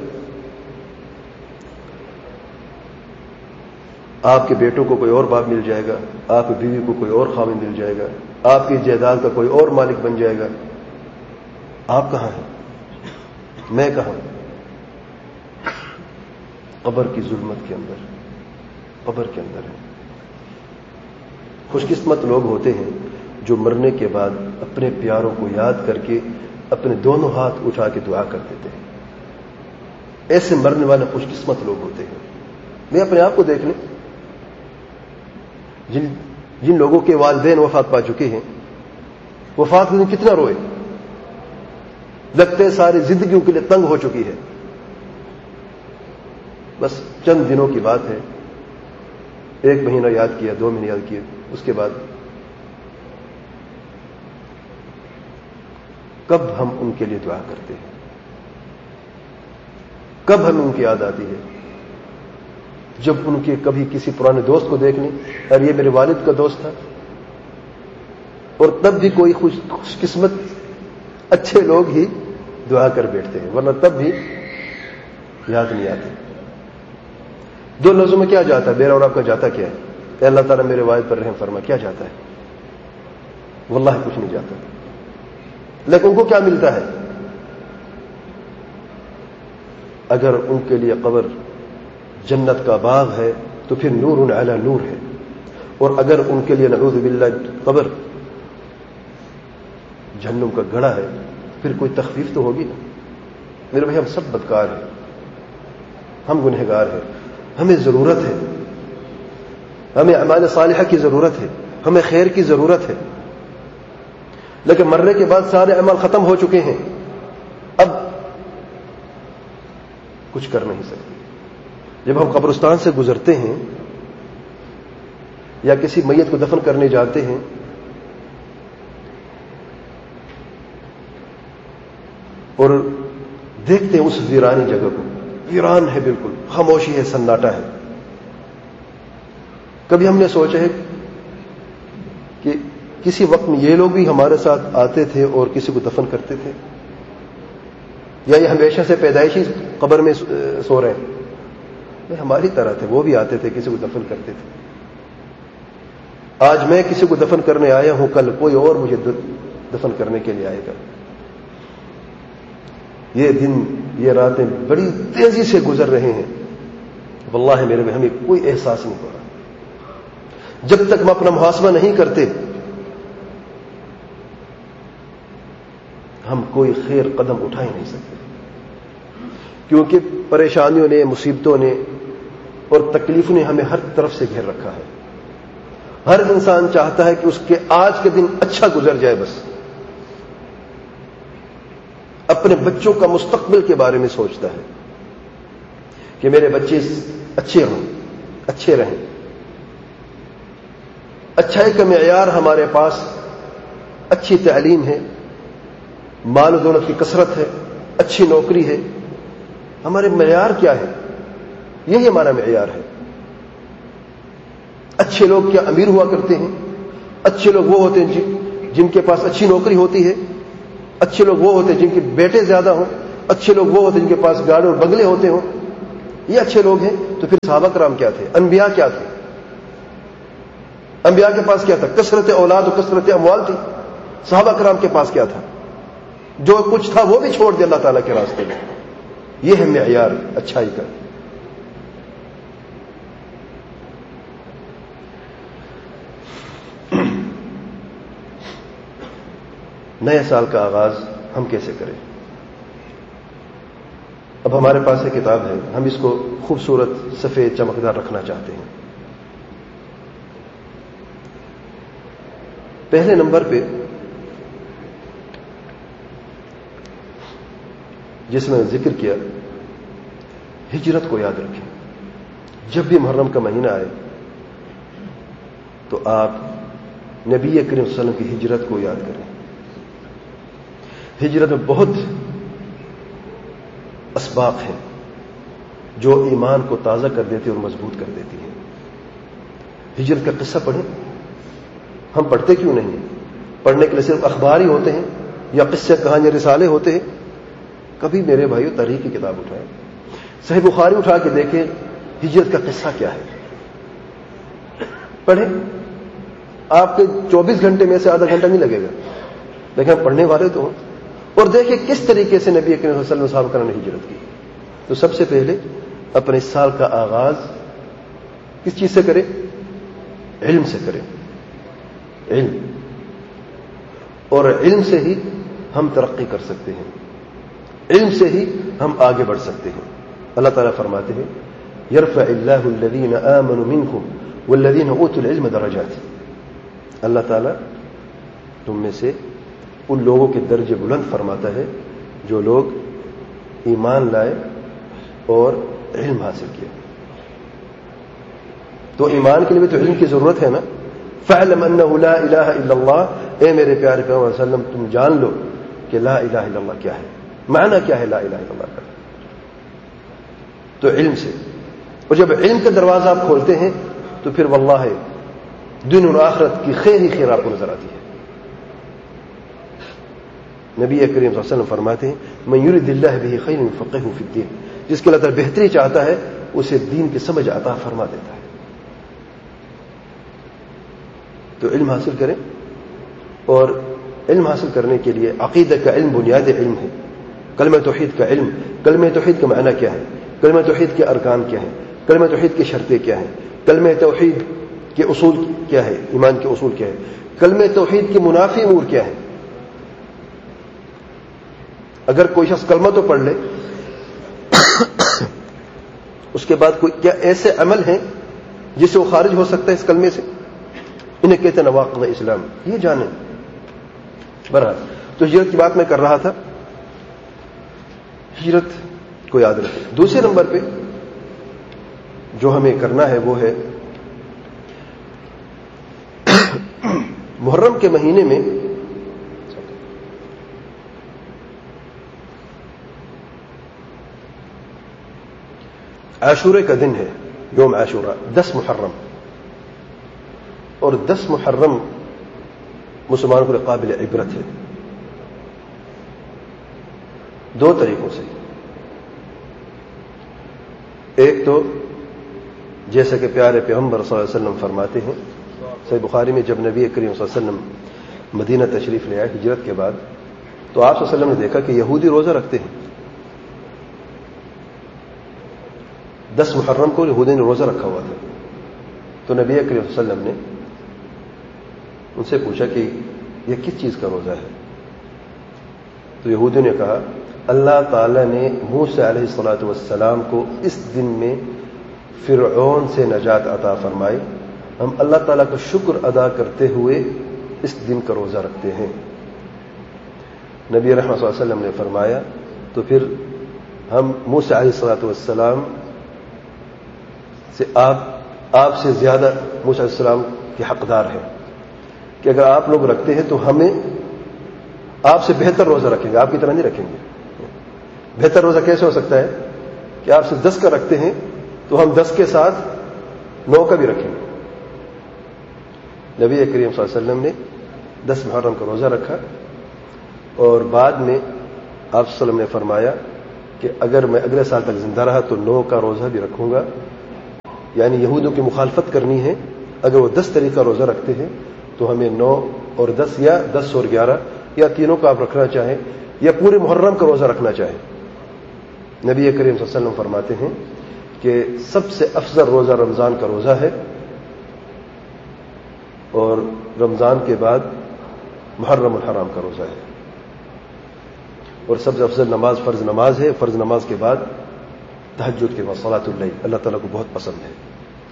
[SPEAKER 1] آپ کے بیٹوں کو کوئی اور باپ مل جائے گا، آپ کی بیوی کو کوئی اور خاوند مل جائے گا، آپ کی جائیداد کا کوئی اور مالک بن جائے گا. آپ کہاں ہیں؟ میں کہاں؟ قبر کی ظلمت کے اندر، قبر کے اندر ہے. خوش قسمت لوگ ہوتے ہیں جو مرنے کے بعد اپنے پیاروں کو یاد کر کے اپنے دونوں ہاتھ اٹھا کے دعا کر دیتے ہیں. ایسے مرنے والے خوش قسمت لوگ ہوتے ہیں. میں اپنے آپ کو دیکھ لیں، جن جن لوگوں کے والدین وفات پا چکے ہیں، وفات کے دن کتنا روئے، لگتے ساری زندگیوں کے لیے تنگ ہو چکی ہے. بس چند دنوں کی بات ہے، ایک مہینہ یاد کیا، دو مہینے یاد کیے، اس کے بعد کب ہم ان کے لیے دعا کرتے ہیں، کب ہمیں ان کی یاد آتی ہے؟ جب ان کے کبھی کسی پرانے دوست کو دیکھ لیں، اور یہ میرے والد کا دوست تھا، اور تب بھی کوئی خوش خوش قسمت اچھے لوگ ہی دعا کر بیٹھتے ہیں، ورنہ تب بھی یاد نہیں آتے. دو لفظوں میں کیا جاتا ہے؟ میرا اور آپ کا جاتا کیا ہے؟ اے اللہ تعالیٰ میرے والد پر رحم فرما. کیا جاتا ہے؟ واللہ کچھ نہیں جاتا. لیکن ان کو کیا ملتا ہے؟ اگر ان کے لیے قبر جنت کا باغ ہے تو پھر نور علی نور ہے، اور اگر ان کے لیے نعوذ باللہ قبر جہنم کا گڑھا ہے پھر کوئی تخفیف تو ہوگی نا. میرے بھائی، ہم سب بدکار ہیں، ہم گنہگار ہیں. ہمیں ضرورت ہے، ہمیں اعمال صالحہ کی ضرورت ہے، ہمیں خیر کی ضرورت ہے. لیکن مرنے کے بعد سارے اعمال ختم ہو چکے ہیں، اب کچھ کر نہیں سکتے. جب ہم قبرستان سے گزرتے ہیں یا کسی میت کو دفن کرنے جاتے ہیں، اور دیکھتے ہیں اس ویرانی جگہ کو، ویران ہے، بالکل خاموشی ہے، سناٹا ہے. کبھی ہم نے سوچا ہے کہ کسی وقت میں یہ لوگ بھی ہمارے ساتھ آتے تھے اور کسی کو دفن کرتے تھے، یا یہ ہمیشہ سے پیدائشی قبر میں سو رہے ہیں؟ ہماری طرح تھے، وہ بھی آتے تھے، کسی کو دفن کرتے تھے. آج میں کسی کو دفن کرنے آیا ہوں، کل کوئی اور مجھے دفن کرنے کے لیے آئے گا. یہ دن، یہ راتیں بڑی تیزی سے گزر رہے ہیں. واللہ میرے میں ہمیں کوئی احساس نہیں ہو رہا. جب تک ہم اپنا محاسبہ نہیں کرتے ہم کوئی خیر قدم اٹھا ہی نہیں سکتے، کیونکہ پریشانیوں نے، مصیبتوں نے اور تکلیفوں نے ہمیں ہر طرف سے گھیر رکھا ہے. ہر انسان چاہتا ہے کہ اس کے آج کے دن اچھا گزر جائے. بس اپنے بچوں کا مستقبل کے بارے میں سوچتا ہے کہ میرے بچے اچھے ہوں، اچھے رہیں. اچھائی کا معیار ہمارے پاس اچھی تعلیم ہے، مال و دولت کی کثرت ہے، اچھی نوکری ہے. ہمارے معیار کیا ہے؟ یہی ہمارا معیار ہے. اچھے لوگ کیا امیر ہوا کرتے ہیں؟ اچھے لوگ وہ ہوتے ہیں جن کے پاس اچھی نوکری ہوتی ہے. اچھے لوگ وہ ہوتے ہیں جن کے بیٹے زیادہ ہوں. اچھے لوگ وہ ہوتے ہیں جن کے پاس گاڑی اور بنگلے ہوتے ہوں. یہ اچھے لوگ ہیں، تو پھر صحابہ کرام کیا تھے؟ انبیاء کیا تھے؟ انبیاء کے پاس کیا تھا؟ کثرت اولاد و کثرت اموال تھی. صحابہ کرام کے پاس کیا تھا؟ جو کچھ تھا وہ بھی چھوڑ دیا اللہ تعالیٰ کے راستے میں. یہ ہے معیار اچھائی کا. نئے سال کا آغاز ہم کیسے کریں؟ اب ہمارے پاس ایک کتاب ہے، ہم اس کو خوبصورت سفید چمکدار رکھنا چاہتے ہیں. پہلے نمبر پہ جس میں ذکر کیا، ہجرت کو یاد رکھیں. جب بھی محرم کا مہینہ آئے تو آپ نبی کریم صلی اللہ علیہ وسلم کی ہجرت کو یاد کریں. ہجرت میں بہت اسباق ہیں جو ایمان کو تازہ کر دیتی اور مضبوط کر دیتی ہیں. ہجرت کا قصہ پڑھیں. ہم پڑھتے کیوں نہیں؟ پڑھنے کے لیے صرف اخبار ہی ہوتے ہیں یا قصے کہانیاں رسالے ہوتے ہیں. کبھی میرے بھائیو تاریخ کی کتاب اٹھائیں، صحیح بخاری اٹھا کے دیکھیں ہجرت کا قصہ کیا ہے، پڑھیں. آپ کے چوبیس گھنٹے میں سے آدھا گھنٹہ نہیں لگے گا، لیکن ہم پڑھنے والے تو ہوں. اور دیکھیں کس طریقے سے نبی کریم صلی اللہ علیہ وسلم صحابہ کرام نے ہجرت کی. تو سب سے پہلے اپنے اس سال کا آغاز کس چیز سے کریں؟ علم سے کریں. علم. اور علم سے ہی ہم ترقی کر سکتے ہیں، علم سے ہی ہم آگے بڑھ سکتے ہیں. اللہ تعالیٰ فرماتے ہیں یرفع اللہ الذین آمنوا منکم والذین اوتوا العلم درجات. اللہ تعالیٰ تم میں سے ان لوگوں کے درجے بلند فرماتا ہے جو لوگ ایمان لائے اور علم حاصل کیا. تو ایمان کے لیے بھی تو علم کی ضرورت ہے نا. فَاعْلَمْ أَنَّهُ لَا إِلَٰهَ إِلَّا اللَّهُ. اے میرے پیارے پیغمبر صلی اللہ علیہ وسلم تم جان لو کہ لا الہ الا اللہ کیا ہے، معنی کیا ہے لا الہ الا اللہ کا. تو علم سے. اور جب علم کا دروازہ آپ کھولتے ہیں تو پھر واللہ دنیا اور آخرت کی خیر ہی خیر آپ کو نظر آتی ہے. نبی کریم صلی اللہ علیہ وسلم فرماتے ہیں من یرد اللہ بہ خیرا یفقہہ فی الدین. جس کے اللہ تعالیٰ بہتری چاہتا ہے اسے دین کی سمجھ عطا فرما دیتا ہے. تو علم حاصل کریں. اور علم حاصل کرنے کے لیے عقیدہ کا علم بنیاد علم ہے. کلمہ توحید کا علم. کلمہ توحید کا معنی کیا ہے؟ کلمہ توحید کے ارکان کیا ہیں؟ کلمہ توحید کی شرطیں کیا ہیں؟ کلمہ توحید کے اصول کیا ہے؟ ایمان کے اصول کیا ہے؟ کلمہ توحید کی منافی امور کیا ہے؟ اگر کوئی شخص کلمہ تو پڑھ لے اس کے بعد کوئی کیا ایسے عمل ہیں جس سے وہ خارج ہو سکتا ہے اس کلمے سے؟ انہیں کہتے ہیں نواقض اسلام. یہ جانیں. بہرحال تو ہجرت کی بات میں کر رہا تھا. ہجرت کو یاد رکھیں. دوسرے نمبر پہ جو ہمیں کرنا ہے وہ ہے محرم کے مہینے میں عاشورے کا دن ہے، یوم عاشورہ، دس محرم. اور دس محرم مسلمانوں کے لیے قابل عبرت ہے دو طریقوں سے. ایک تو جیسا کہ پیارے پیغمبر صلی اللہ علیہ وسلم فرماتے ہیں صحیح بخاری میں، جب نبی کریم صلی اللہ علیہ وسلم مدینہ تشریف لے آئے ہجرت کے بعد تو آپ صلی اللہ علیہ وسلم نے دیکھا کہ یہودی روزہ رکھتے ہیں. دس محرم کو یہودی نے روزہ رکھا ہوا تھا. تو نبی کریم صلی اللہ علیہ وسلم نے ان سے پوچھا کہ یہ کس چیز کا روزہ ہے؟ تو یہودیوں نے کہا اللہ تعالیٰ نے موسیٰ علیہ الصلوۃ والسلام کو اس دن میں فرعون سے نجات عطا فرمائی، ہم اللہ تعالیٰ کا شکر ادا کرتے ہوئے اس دن کا روزہ رکھتے ہیں. نبی رحمۃ صلی اللہ علیہ وسلم نے فرمایا تو پھر ہم موسیٰ علیہ الصلوۃ والسلام سے آپ آپ سے زیادہ موسیٰ علیہ السلام کے حقدار ہیں کہ اگر آپ لوگ رکھتے ہیں تو ہمیں آپ سے بہتر روزہ رکھیں گے، آپ کی طرح نہیں رکھیں گے. بہتر روزہ کیسے ہو سکتا ہے کہ آپ سے دس کا رکھتے ہیں تو ہم دس کے ساتھ نو کا بھی رکھیں گے. نبی کریم صلی اللہ علیہ وسلم نے دس محرم کا روزہ رکھا اور بعد میں آپ صلی اللہ علیہ وسلم نے فرمایا کہ اگر میں اگلے سال تک زندہ رہا تو نو کا روزہ بھی رکھوں گا، یعنی یہودوں کی مخالفت کرنی ہے. اگر وہ دس تاریخ کا روزہ رکھتے ہیں تو ہمیں نو اور دس یا دس اور گیارہ یا تینوں کا آپ رکھنا چاہیں یا پورے محرم کا روزہ رکھنا چاہیں. نبی کریم صلی اللہ علیہ وسلم فرماتے ہیں کہ سب سے افضل روزہ رمضان کا روزہ ہے، اور رمضان کے بعد محرم الحرام کا روزہ ہے، اور سب سے افضل نماز فرض نماز ہے. فرض نماز کے بعد تہجد کے بعد صلاۃ اللیل اللہ تعالیٰ کو بہت پسند ہے.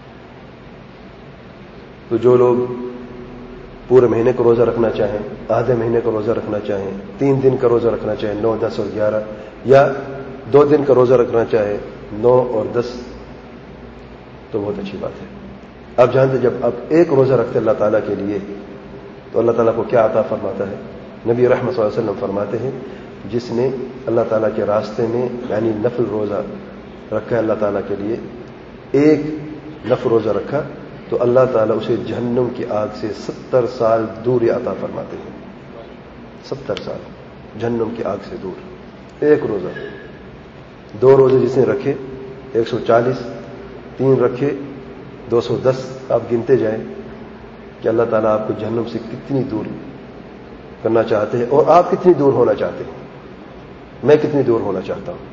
[SPEAKER 1] تو جو لوگ پورے مہینے کا روزہ رکھنا چاہیں، آدھے مہینے کا روزہ رکھنا چاہیں، تین دن کا روزہ رکھنا چاہیں، نو دس اور گیارہ، یا دو دن کا روزہ رکھنا چاہیں، نو اور دس، تو بہت اچھی بات ہے. آپ جانتے جب آپ ایک روزہ رکھتے اللہ تعالیٰ کے لیے تو اللہ تعالیٰ کو کیا عطا فرماتا ہے. نبی رحمت صلی اللہ علیہ وسلم فرماتے ہیں جس نے اللہ تعالیٰ کے راستے میں یعنی نفل روزہ رکھا ہے اللہ تعالیٰ کے لیے، ایک نفل روزہ رکھا تو اللہ تعالیٰ اسے جہنم کی آگ سے ستر سال دوری عطا فرماتے ہیں. ستر سال جہنم کی آگ سے دور ایک روزہ. دو روزے جس نے رکھے ایک سو چالیس، تین رکھے دو سو دس. آپ گنتے جائیں کہ اللہ تعالیٰ آپ کو جہنم سے کتنی دور کرنا چاہتے ہیں اور آپ کتنی دور ہونا چاہتے ہیں، میں کتنی دور ہونا چاہتا ہوں.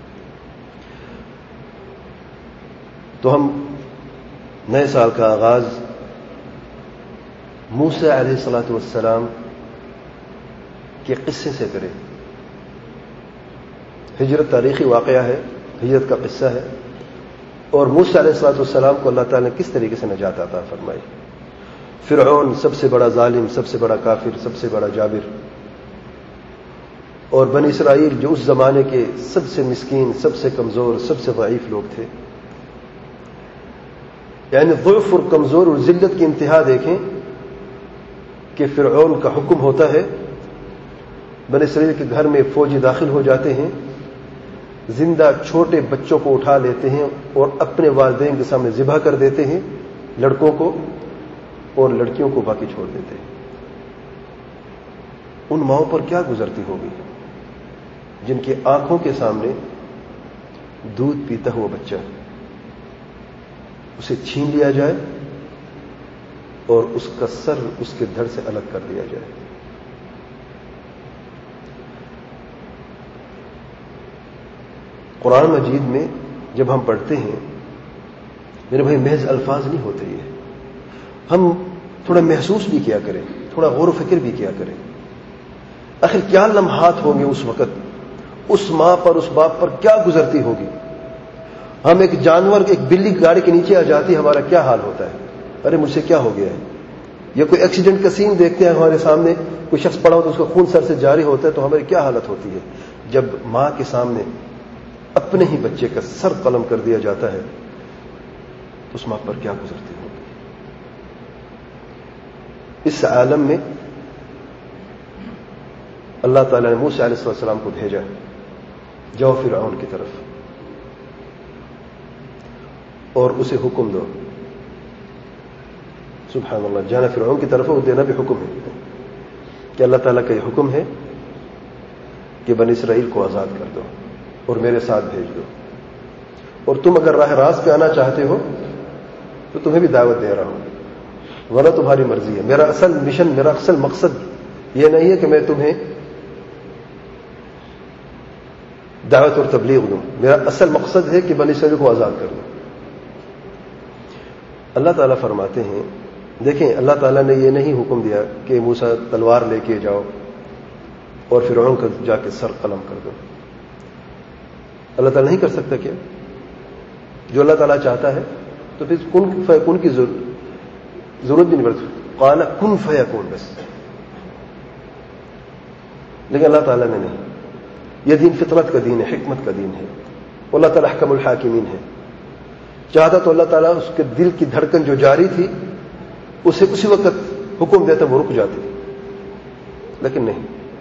[SPEAKER 1] تو ہم نئے سال کا آغاز موسیٰ علیہ الصلاۃ والسلام کے قصے سے کریں. ہجرت تاریخی واقعہ ہے، ہجرت کا قصہ ہے، اور موسیٰ علیہ الصلاۃ والسلام کو اللہ تعالیٰ نے کس طریقے سے نجات عطا فرمائی. فرعون سب سے بڑا ظالم، سب سے بڑا کافر، سب سے بڑا جابر، اور بنی اسرائیل جو اس زمانے کے سب سے مسکین، سب سے کمزور، سب سے ضعیف لوگ تھے. یعنی ضعف اور کمزور اور ذلت کی انتہا دیکھیں کہ فرعون کا حکم ہوتا ہے، بنی اسرائیل کے گھر میں فوجی داخل ہو جاتے ہیں، زندہ چھوٹے بچوں کو اٹھا لیتے ہیں اور اپنے والدین کے سامنے ذبح کر دیتے ہیں، لڑکوں کو، اور لڑکیوں کو باقی چھوڑ دیتے ہیں. ان ماؤں پر کیا گزرتی ہوگی جن کی آنکھوں کے سامنے دودھ پیتا ہوا بچہ اسے چھین لیا جائے اور اس کا سر اس کے دھڑ سے الگ کر دیا جائے. قرآن مجید میں جب ہم پڑھتے ہیں میرے بھائی محض الفاظ نہیں ہوتے، یہ ہم تھوڑا محسوس بھی کیا کریں، تھوڑا غور و فکر بھی کیا کریں. آخر کیا لمحات ہوں گے اس وقت، اس ماں پر، اس باپ پر کیا گزرتی ہوگی. ہم ایک جانور، ایک بلی گاڑی کے نیچے آ جاتی، ہمارا کیا حال ہوتا ہے، ارے مجھ سے کیا ہو گیا ہے. یا کوئی ایکسیڈنٹ کا سین دیکھتے ہیں ہمارے سامنے، کوئی شخص پڑا ہوتا ہے، اس کا خون سر سے جاری ہوتا ہے، تو ہماری کیا حالت ہوتی ہے. جب ماں کے سامنے اپنے ہی بچے کا سر قلم کر دیا جاتا ہے تو اس ماں پر کیا گزرتی ہوگی. اس عالم میں اللہ تعالیٰ نے موسیٰ علیہ السلام کو بھیجا، جاؤ فرعون کی طرف اور اسے حکم دو. سبحان اللہ، جانا فرعون کی طرف، وہ دینا بھی حکم ہے کہ اللہ تعالیٰ کا یہ حکم ہے کہ بنی اسرائیل کو آزاد کر دو اور میرے ساتھ بھیج دو، اور تم اگر راہ راست پہ آنا چاہتے ہو تو تمہیں بھی دعوت دے رہا ہوں، ورنہ تمہاری مرضی ہے. میرا اصل مشن، میرا اصل مقصد یہ نہیں ہے کہ میں تمہیں دعوت اور تبلیغ دوں، میرا اصل مقصد ہے کہ بنی اسرائیل کو آزاد کر دوں. اللہ تعالیٰ فرماتے ہیں، دیکھیں اللہ تعالیٰ نے یہ نہیں حکم دیا کہ موسیٰ تلوار لے کے جاؤ اور فرعون کا جا کے سر قلم کر دو. اللہ تعالیٰ نہیں کر سکتا کیا؟ جو اللہ تعالیٰ چاہتا ہے تو پھر کن فیکون کی ضرورت بھی نہیں پڑتی، قال کن فیکون بس. لیکن اللہ تعالیٰ نے نہیں. یہ دین فطرت کا دین ہے، حکمت کا دین ہے. اللہ تعالیٰ احکم الحاکمین ہے. چاہتا تو اللہ تعالیٰ اس کے دل کی دھڑکن جو جاری تھی اسے اسی وقت حکم دیتا وہ رک جاتی، لیکن نہیں.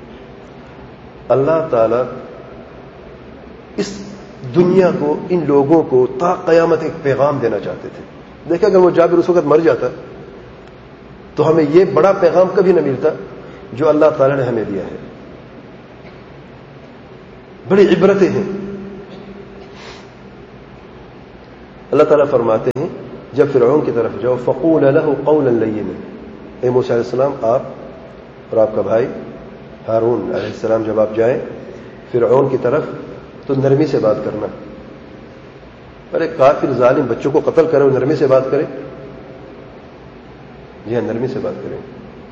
[SPEAKER 1] اللہ تعالیٰ اس دنیا کو، ان لوگوں کو تا قیامت ایک پیغام دینا چاہتے تھے. دیکھیں اگر وہ جابر اس وقت مر جاتا تو ہمیں یہ بڑا پیغام کبھی نہ ملتا جو اللہ تعالیٰ نے ہمیں دیا ہے. بڑی عبرتیں ہیں اللہ تعالیٰ فرماتے ہیں جب فرعون کی طرف جاؤ فقول له قولا لینا، اے موسیٰ علیہ السلام آپ اور آپ کا بھائی ہارون علیہ السلام جب آپ جائیں فرعون کی طرف تو نرمی سے بات کرنا. ارے کافر ظالم بچوں کو قتل کرے وہ نرمی سے بات کرے؟ جی ہاں نرمی سے بات کریں.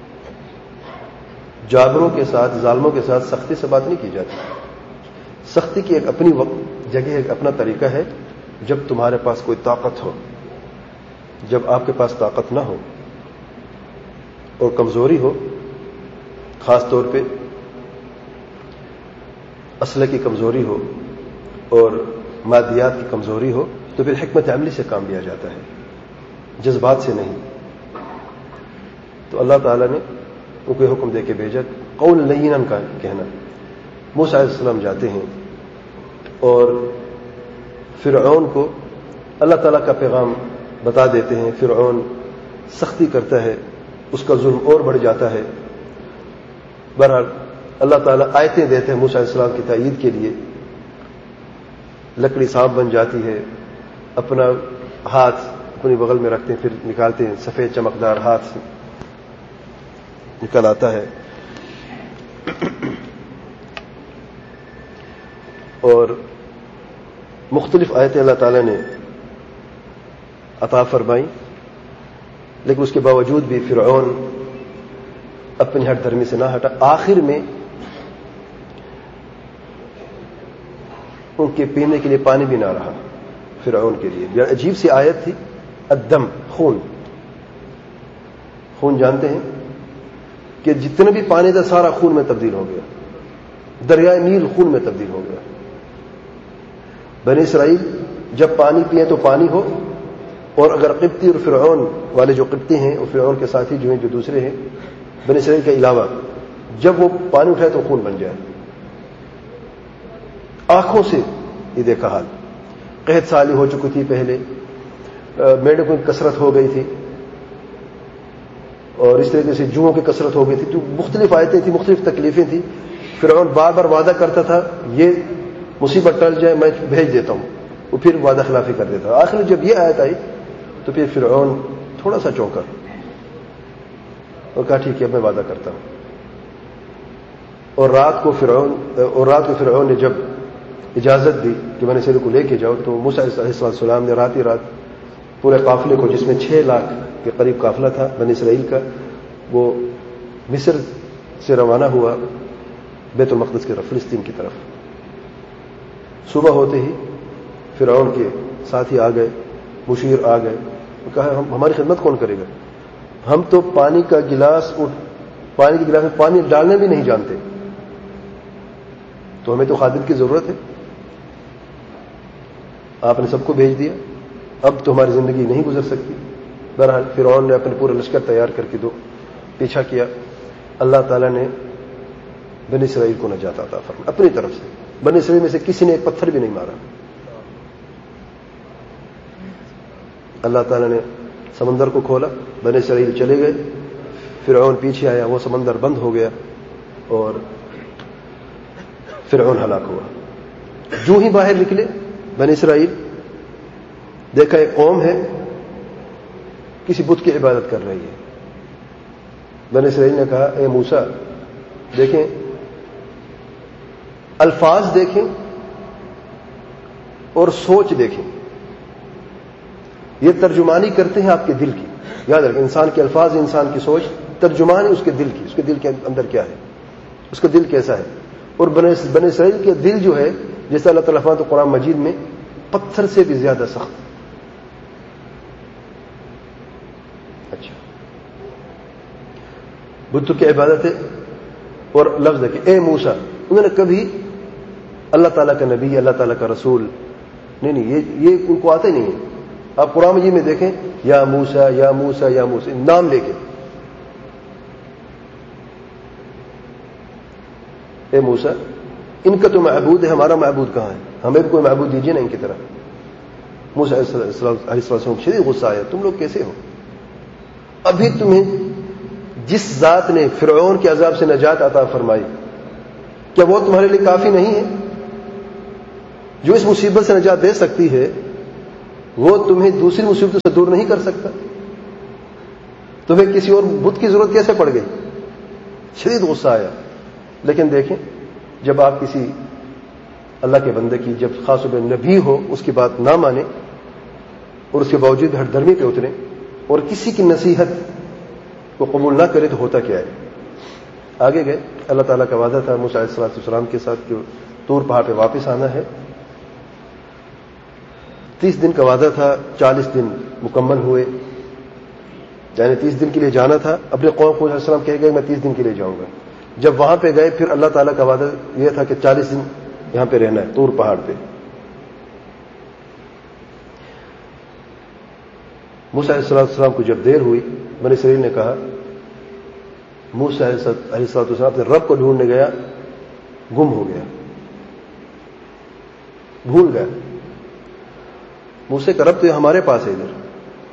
[SPEAKER 1] جابروں کے ساتھ ظالموں کے ساتھ سختی سے بات نہیں کی جاتی. سختی کی ایک اپنی وقت جگہ ایک اپنا طریقہ ہے. جب تمہارے پاس کوئی طاقت ہو، جب آپ کے پاس طاقت نہ ہو اور کمزوری ہو، خاص طور پہ اسلحے کی کمزوری ہو اور مادیات کی کمزوری ہو، تو پھر حکمت عملی سے کام لیا جاتا ہے، جذبات سے نہیں. تو اللہ تعالیٰ نے ان کو حکم دے کے بھیجا قول لینا کا کہنا. موسیٰ علیہ السلام جاتے ہیں اور فرعون کو اللہ تعالیٰ کا پیغام بتا دیتے ہیں. فرعون سختی کرتا ہے، اس کا ظلم اور بڑھ جاتا ہے. بہرحال اللہ تعالیٰ آیتیں دیتے ہیں موسیٰ علیہ السلام کی تائید کے لیے. لکڑی سانپ بن جاتی ہے، اپنا ہاتھ اپنی بغل میں رکھتے ہیں، پھر نکالتے ہیں، سفید چمکدار ہاتھ سے نکل آتا ہے. اور مختلف آیتیں اللہ تعالیٰ نے عطا فرمائی، لیکن اس کے باوجود بھی فرعون اپنی ہٹ دھرمی سے نہ ہٹا. آخر میں ان کے پینے کے لیے پانی بھی نہ رہا فرعون کے لیے. عجیب سی آیت تھی، الدم، خون. خون جانتے ہیں کہ جتنا بھی پانی تھا سارا خون میں تبدیل ہو گیا. دریائے نیل خون میں تبدیل ہو گیا. بنی اسرائیل جب پانی پئیں تو پانی ہو، اور اگر قبطی اور فرعون والے جو قبطی ہیں اور فرعون کے ساتھی جو ہیں جو دوسرے ہیں بنی اسرائیل کے علاوہ، جب وہ پانی اٹھائے تو خون بن جائے. آنکھوں سے یہ دیکھا حال. قحط سالی ہو چکی تھی پہلے، میڈوں کی کثرت ہو گئی تھی، اور اس طریقے سے جوؤں کی کثرت ہو گئی تھی. تو مختلف آیتیں تھیں، مختلف تکلیفیں تھیں. فرعون بار بار وعدہ کرتا تھا یہ مصیبت ٹل جائے میں بھیج دیتا ہوں، وہ پھر وعدہ خلافی کر دیتا. آخر جب یہ آیت آئی تو پھر فرعون تھوڑا سا چونکا اور کہا ٹھیک ہے میں وعدہ کرتا ہوں. اور رات کو فرعون اور رات کو فرعون نے جب اجازت دی کہ بنی اسرائیل کو لے کے جاؤ، تو موسیٰ علیہ السلام نے رات ہی رات پورے قافلے کو، جس میں چھ لاکھ کے قریب قافلہ تھا بنی اسرائیل کا، وہ مصر سے روانہ ہوا بیت المقدس کی طرف، فلسطین کی طرف. صبح ہوتے ہی فرعون کے ساتھی آ گئے، مشیر آ گئے، کہا ہم ہماری خدمت کون کرے گا؟ ہم تو پانی کا گلاس پانی کے گلاس میں پانی ڈالنے بھی نہیں جانتے، تو ہمیں تو خادم کی ضرورت ہے. آپ نے سب کو بھیج دیا، اب تو ہماری زندگی نہیں گزر سکتی. بہرحال فرعون نے اپنے پورے لشکر تیار کر کے دو پیچھا کیا. اللہ تعالیٰ نے بنی اسرائیل کو نجات عطا فرمائی اپنی طرف سے. بنی اسرائیل میں سے کسی نے ایک پتھر بھی نہیں مارا. اللہ تعالیٰ نے سمندر کو کھولا، بنی اسرائیل چلے گئے، فرعون پیچھے آیا، وہ سمندر بند ہو گیا اور فرعون ہلاک ہوا. جو ہی باہر نکلے بنی اسرائیل، دیکھا ایک قوم ہے کسی بت کی عبادت کر رہی ہے. بنی اسرائیل نے کہا اے موسیٰ دیکھیں، الفاظ دیکھیں اور سوچ دیکھیں. یہ ترجمانی کرتے ہیں آپ کے دل کی. یاد رکھیں، انسان کے الفاظ، انسان کی سوچ ترجمان ہے اس کے دل کی. اس کے دل کے اندر کیا ہے، اس کا دل کیسا ہے. اور بنی اسرائیل کے دل جو ہے، جیسا اللہ تعالیٰ فرماتا ہے قرآن مجید میں، پتھر سے بھی زیادہ سخت. اچھا، بتوں کی عبادت ہے اور لفظ ہے کہ اے موسیٰ. انہوں نے کبھی اللہ تعالیٰ کا نبی، اللہ تعالیٰ کا رسول نہیں نہیں یہ یہ ان کو آتے نہیں ہے. آپ قرآن مجید میں دیکھیں، یا موسیٰ یا موسیٰ یا موسیٰ، نام لے کے اے موسیٰ ان کا تو معبود ہے، ہمارا معبود کہاں ہے؟ ہمیں بھی کوئی معبود دیجیے نا ان کی طرح. موسیٰ علیہ السلام شدید غصہ آیا، تم لوگ کیسے ہو؟ ابھی تمہیں جس ذات نے فرعون کے عذاب سے نجات عطا فرمائی، کیا وہ تمہارے لیے کافی نہیں ہے؟ جو اس مصیبت سے نجات دے سکتی ہے وہ تمہیں دوسری مصیبتوں سے دور نہیں کر سکتا؟ تمہیں کسی اور بت کی ضرورت کیسے پڑ گئی؟ شدید غصہ آیا. لیکن دیکھیں، جب آپ کسی اللہ کے بندے کی، جب خاص طور پہ نبی ہو، اس کی بات نہ مانے اور اس کے باوجود ہر دھرمی پہ اترے اور کسی کی نصیحت کو قبول نہ کرے تو ہوتا کیا ہے؟ آگے گئے. اللہ تعالیٰ کا وعدہ تھا موسیٰ علیہ السلام کے ساتھ کہ طور پہاڑ پہ واپس آنا ہے. تیس دن کا وعدہ تھا، چالیس دن مکمل ہوئے. یعنی تیس دن کے لیے جانا تھا. اپنے قوم کو علیہ السلام کہہ گئے میں تیس دن کے لیے جاؤں گا. جب وہاں پہ گئے پھر اللہ تعالیٰ کا وعدہ یہ تھا کہ چالیس دن یہاں پہ رہنا ہے طور پہاڑ پہ. موسیٰ علیہ السلام کو جب دیر ہوئی، بنی اسرائیل نے کہا، موسیٰ علیہ السلام اپنے رب کو ڈھونڈنے گیا، گم ہو گیا، بھول گیا. موسیٰ کا رب تو ہمارے پاس ہے ادھر.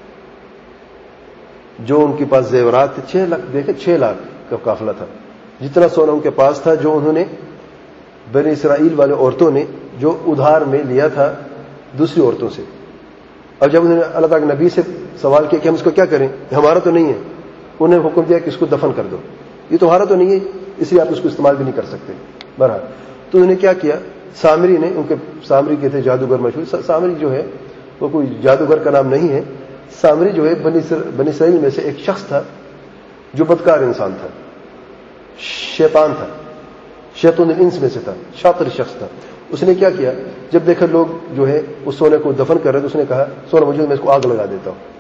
[SPEAKER 1] جو ان کے پاس زیورات تھے، چھ لاکھ دیکھیں چھ لاکھ کا قافلہ تھا، جتنا سونا ان کے پاس تھا جو انہوں نے بنی اسرائیل والے عورتوں نے جو ادھار میں لیا تھا دوسری عورتوں سے. اب جب انہوں نے اللہ تعالیٰ کے نبی سے سوال کیا کہ ہم اس کو کیا کریں، ہمارا تو نہیں ہے، انہوں نے حکم دیا کہ اس کو دفن کر دو، یہ تمہارا تو نہیں ہے اس لیے آپ اس کو استعمال بھی نہیں کر سکتے. بہرحال تو انہوں نے کیا کیا، سامری نے، ان کے سامری کے تھے جادوگر مشہور. سامری جو ہے وہ کوئی جادوگر کا نام نہیں ہے. سامری جو ہے بنی اسرائیل میں سے ایک شخص تھا جو بدکار انسان تھا، شیطان تھا، شیطان الانس میں سے تھا، شاطر شخص تھا. اس نے کیا کیا، جب دیکھا لوگ جو ہے اس سونے کو دفن کر رہے تو اس نے کہا سونا مجھے، میں اس کو آگ لگا دیتا ہوں.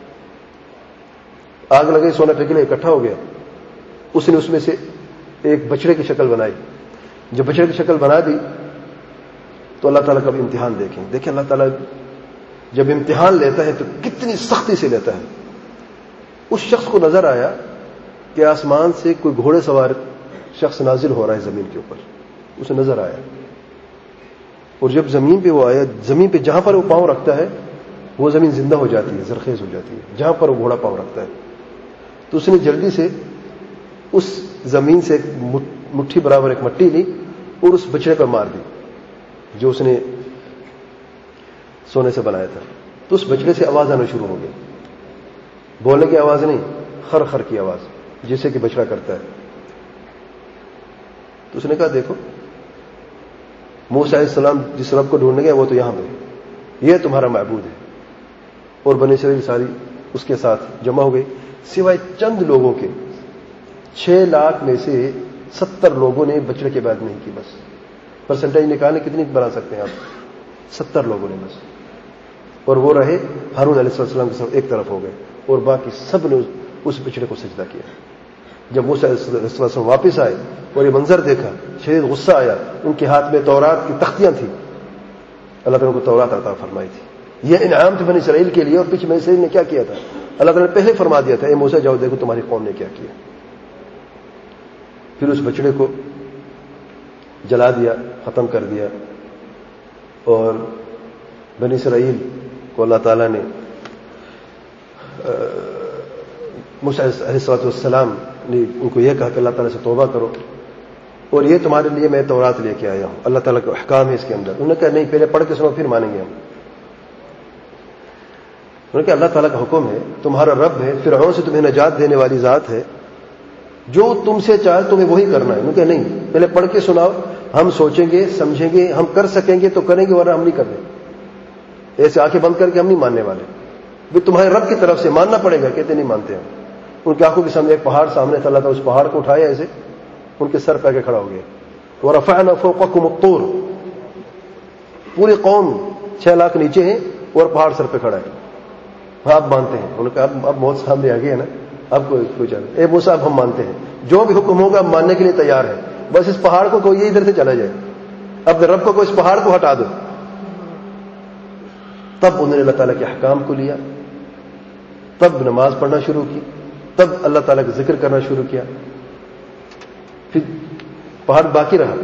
[SPEAKER 1] آگ لگائی، سونا پگھلے اکٹھا ہو گیا. اس نے اس میں سے ایک بچڑے کی شکل بنائی. جب بچڑے کی شکل بنا دی تو اللہ تعالیٰ کا بھی امتحان دیکھیں. دیکھیں اللہ تعالیٰ جب امتحان لیتا ہے تو کتنی سختی سے لیتا ہے. اس شخص کو نظر آیا کہ آسمان سے کوئی گھوڑے سوار شخص نازل ہو رہا ہے زمین کے اوپر. اسے نظر آیا، اور جب زمین پہ وہ آیا، زمین پہ جہاں پر وہ پاؤں رکھتا ہے وہ زمین زندہ ہو جاتی ہے، زرخیز ہو جاتی ہے جہاں پر وہ گھوڑا پاؤں رکھتا ہے. تو اس نے جلدی سے اس زمین سے ایک مٹھی برابر ایک مٹی لی اور اس بچڑے پر مار دی جو اس نے سونے سے بنایا تھا. تو اس بچڑے سے آواز آنا شروع ہو گئی. بولنے کی آواز نہیں، خر خر کی آواز، جیسے کہ بچڑا کرتا ہے. تو اس نے کہا دیکھو موسیٰ علیہ السلام جس رب کو ڈھونڈنے گئے وہ تو یہاں پہ، یہ تمہارا معبود ہے. اور بنی اسرائیل ساری اس کے ساتھ جمع ہو گئی، سوائے چند لوگوں کے. چھ لاکھ میں سے ستر لوگوں نے بچڑے کی عبادت نہیں کی. بس پرسنٹیج نکالنے کتنی بنا سکتے ہیں آپ؟ ستر لوگوں نے بس. اور وہ رہے ہارون علیہ السلام کے ساتھ ایک طرف ہو گئے، اور باقی سب نے اس بچڑے کو سجدہ کیا. جب موسیٰ علیہ السلام واپس آئے اور یہ منظر دیکھا، شدید غصہ آیا. ان کے ہاتھ میں تورات کی تختیاں تھیں، اللہ تعالیٰ کو تورات عطا فرمائی تھی. یہ انعام تھا بنی اسرائیل کے لیے. اور پیچھے بنی اسرائیل نے کیا کیا تھا، اللہ تعالیٰ نے پہلے فرما دیا تھا اے موسیٰ جاؤ دیکھو تمہاری قوم نے کیا کیا. پھر اس بچڑے کو جلا دیا، ختم کر دیا. اور بنی اسرائیل کو اللہ تعالیٰ نے موسیٰ علیہ السلام نے ان کو یہ کہا کہ اللہ تعالیٰ سے توبہ کرو اور یہ تمہارے لیے میں تورات لے کے آیا ہوں، اللہ تعالیٰ کا احکام ہے اس کے اندر. انہوں نے کہا نہیں پہلے پڑھ کے سنو پھر مانیں گے ہم. انہوں نے کہا اللہ تعالیٰ کا حکم ہے، تمہارا رب ہے، فرعون سے تمہیں نجات دینے والی ذات ہے، جو تم سے چاہے تمہیں وہی کرنا ہے. انہوں نے کہا نہیں پہلے پڑھ کے سناؤ، ہم سوچیں گے سمجھیں گے، ہم کر سکیں گے تو کریں گے ورنہ ہم نہیں کریں. ایسے آنکھیں بند کر کے ہم نہیں ماننے والے، بھی تمہارے رب کی طرف سے ماننا پڑے گا. کہتے نہیں مانتے ہم. ان کی آنکھوں کے سامنے ایک پہاڑ سامنے تھا، اللہ تعالیٰ اس پہاڑ کو اٹھایا ایسے ان کے سر پہ کے کھڑا ہو گیا. وَرَفَعْنَا فَوْقَكُمُ الطُّورَ، پوری قوم چھ لاکھ نیچے ہیں اور پہاڑ سر پہ کھڑا ہے. آپ مانتے ہیں؟ انہوں نے کہا اب اب موت سامنے آ گئی ہے نا، اب کوئی کوئی چل اے موسیٰ اب ہم مانتے ہیں، جو بھی حکم ہوگا ہم ماننے کے لیے تیار ہے، بس اس پہاڑ کو کوئی ادھر سے چلا جائے، اب رب کو کوئی اس پہاڑ کو ہٹا دو. تب انہوں نے اللہ تعالیٰ کے احکام کو لیا، تب نماز پڑھنا شروع کی، تب اللہ تعالیٰ کا ذکر کرنا شروع کیا. پھر پہاڑ باقی رہا.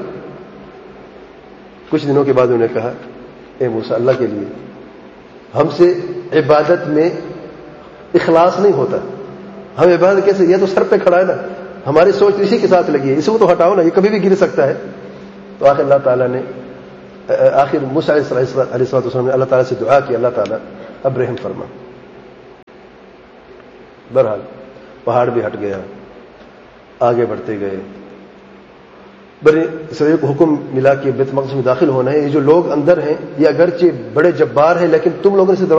[SPEAKER 1] کچھ دنوں کے بعد انہوں نے کہا اے موسیٰ اللہ کے لیے ہم سے عبادت میں اخلاص نہیں ہوتا، ہم عبادت کیسے، یہ تو سر پہ کھڑا ہے نا، ہماری سوچ اسی کے ساتھ لگی ہے، اسے تو ہٹاؤ نا، یہ کبھی بھی گر سکتا ہے. تو آخر اللہ تعالیٰ نے آخر موسیٰ علیہ السلام نے اللہ تعالیٰ سے دعا کی اللہ تعالیٰ اب رحم فرما. بہرحال پہاڑ بھی ہٹ گیا, آگے بڑھتے گئے. بڑے اسرائیل کو حکم ملا کہ بیت المقدس میں داخل ہونا ہے. یہ جو لوگ اندر ہیں یہ اگرچہ بڑے جبار ہیں لیکن تم لوگوں نے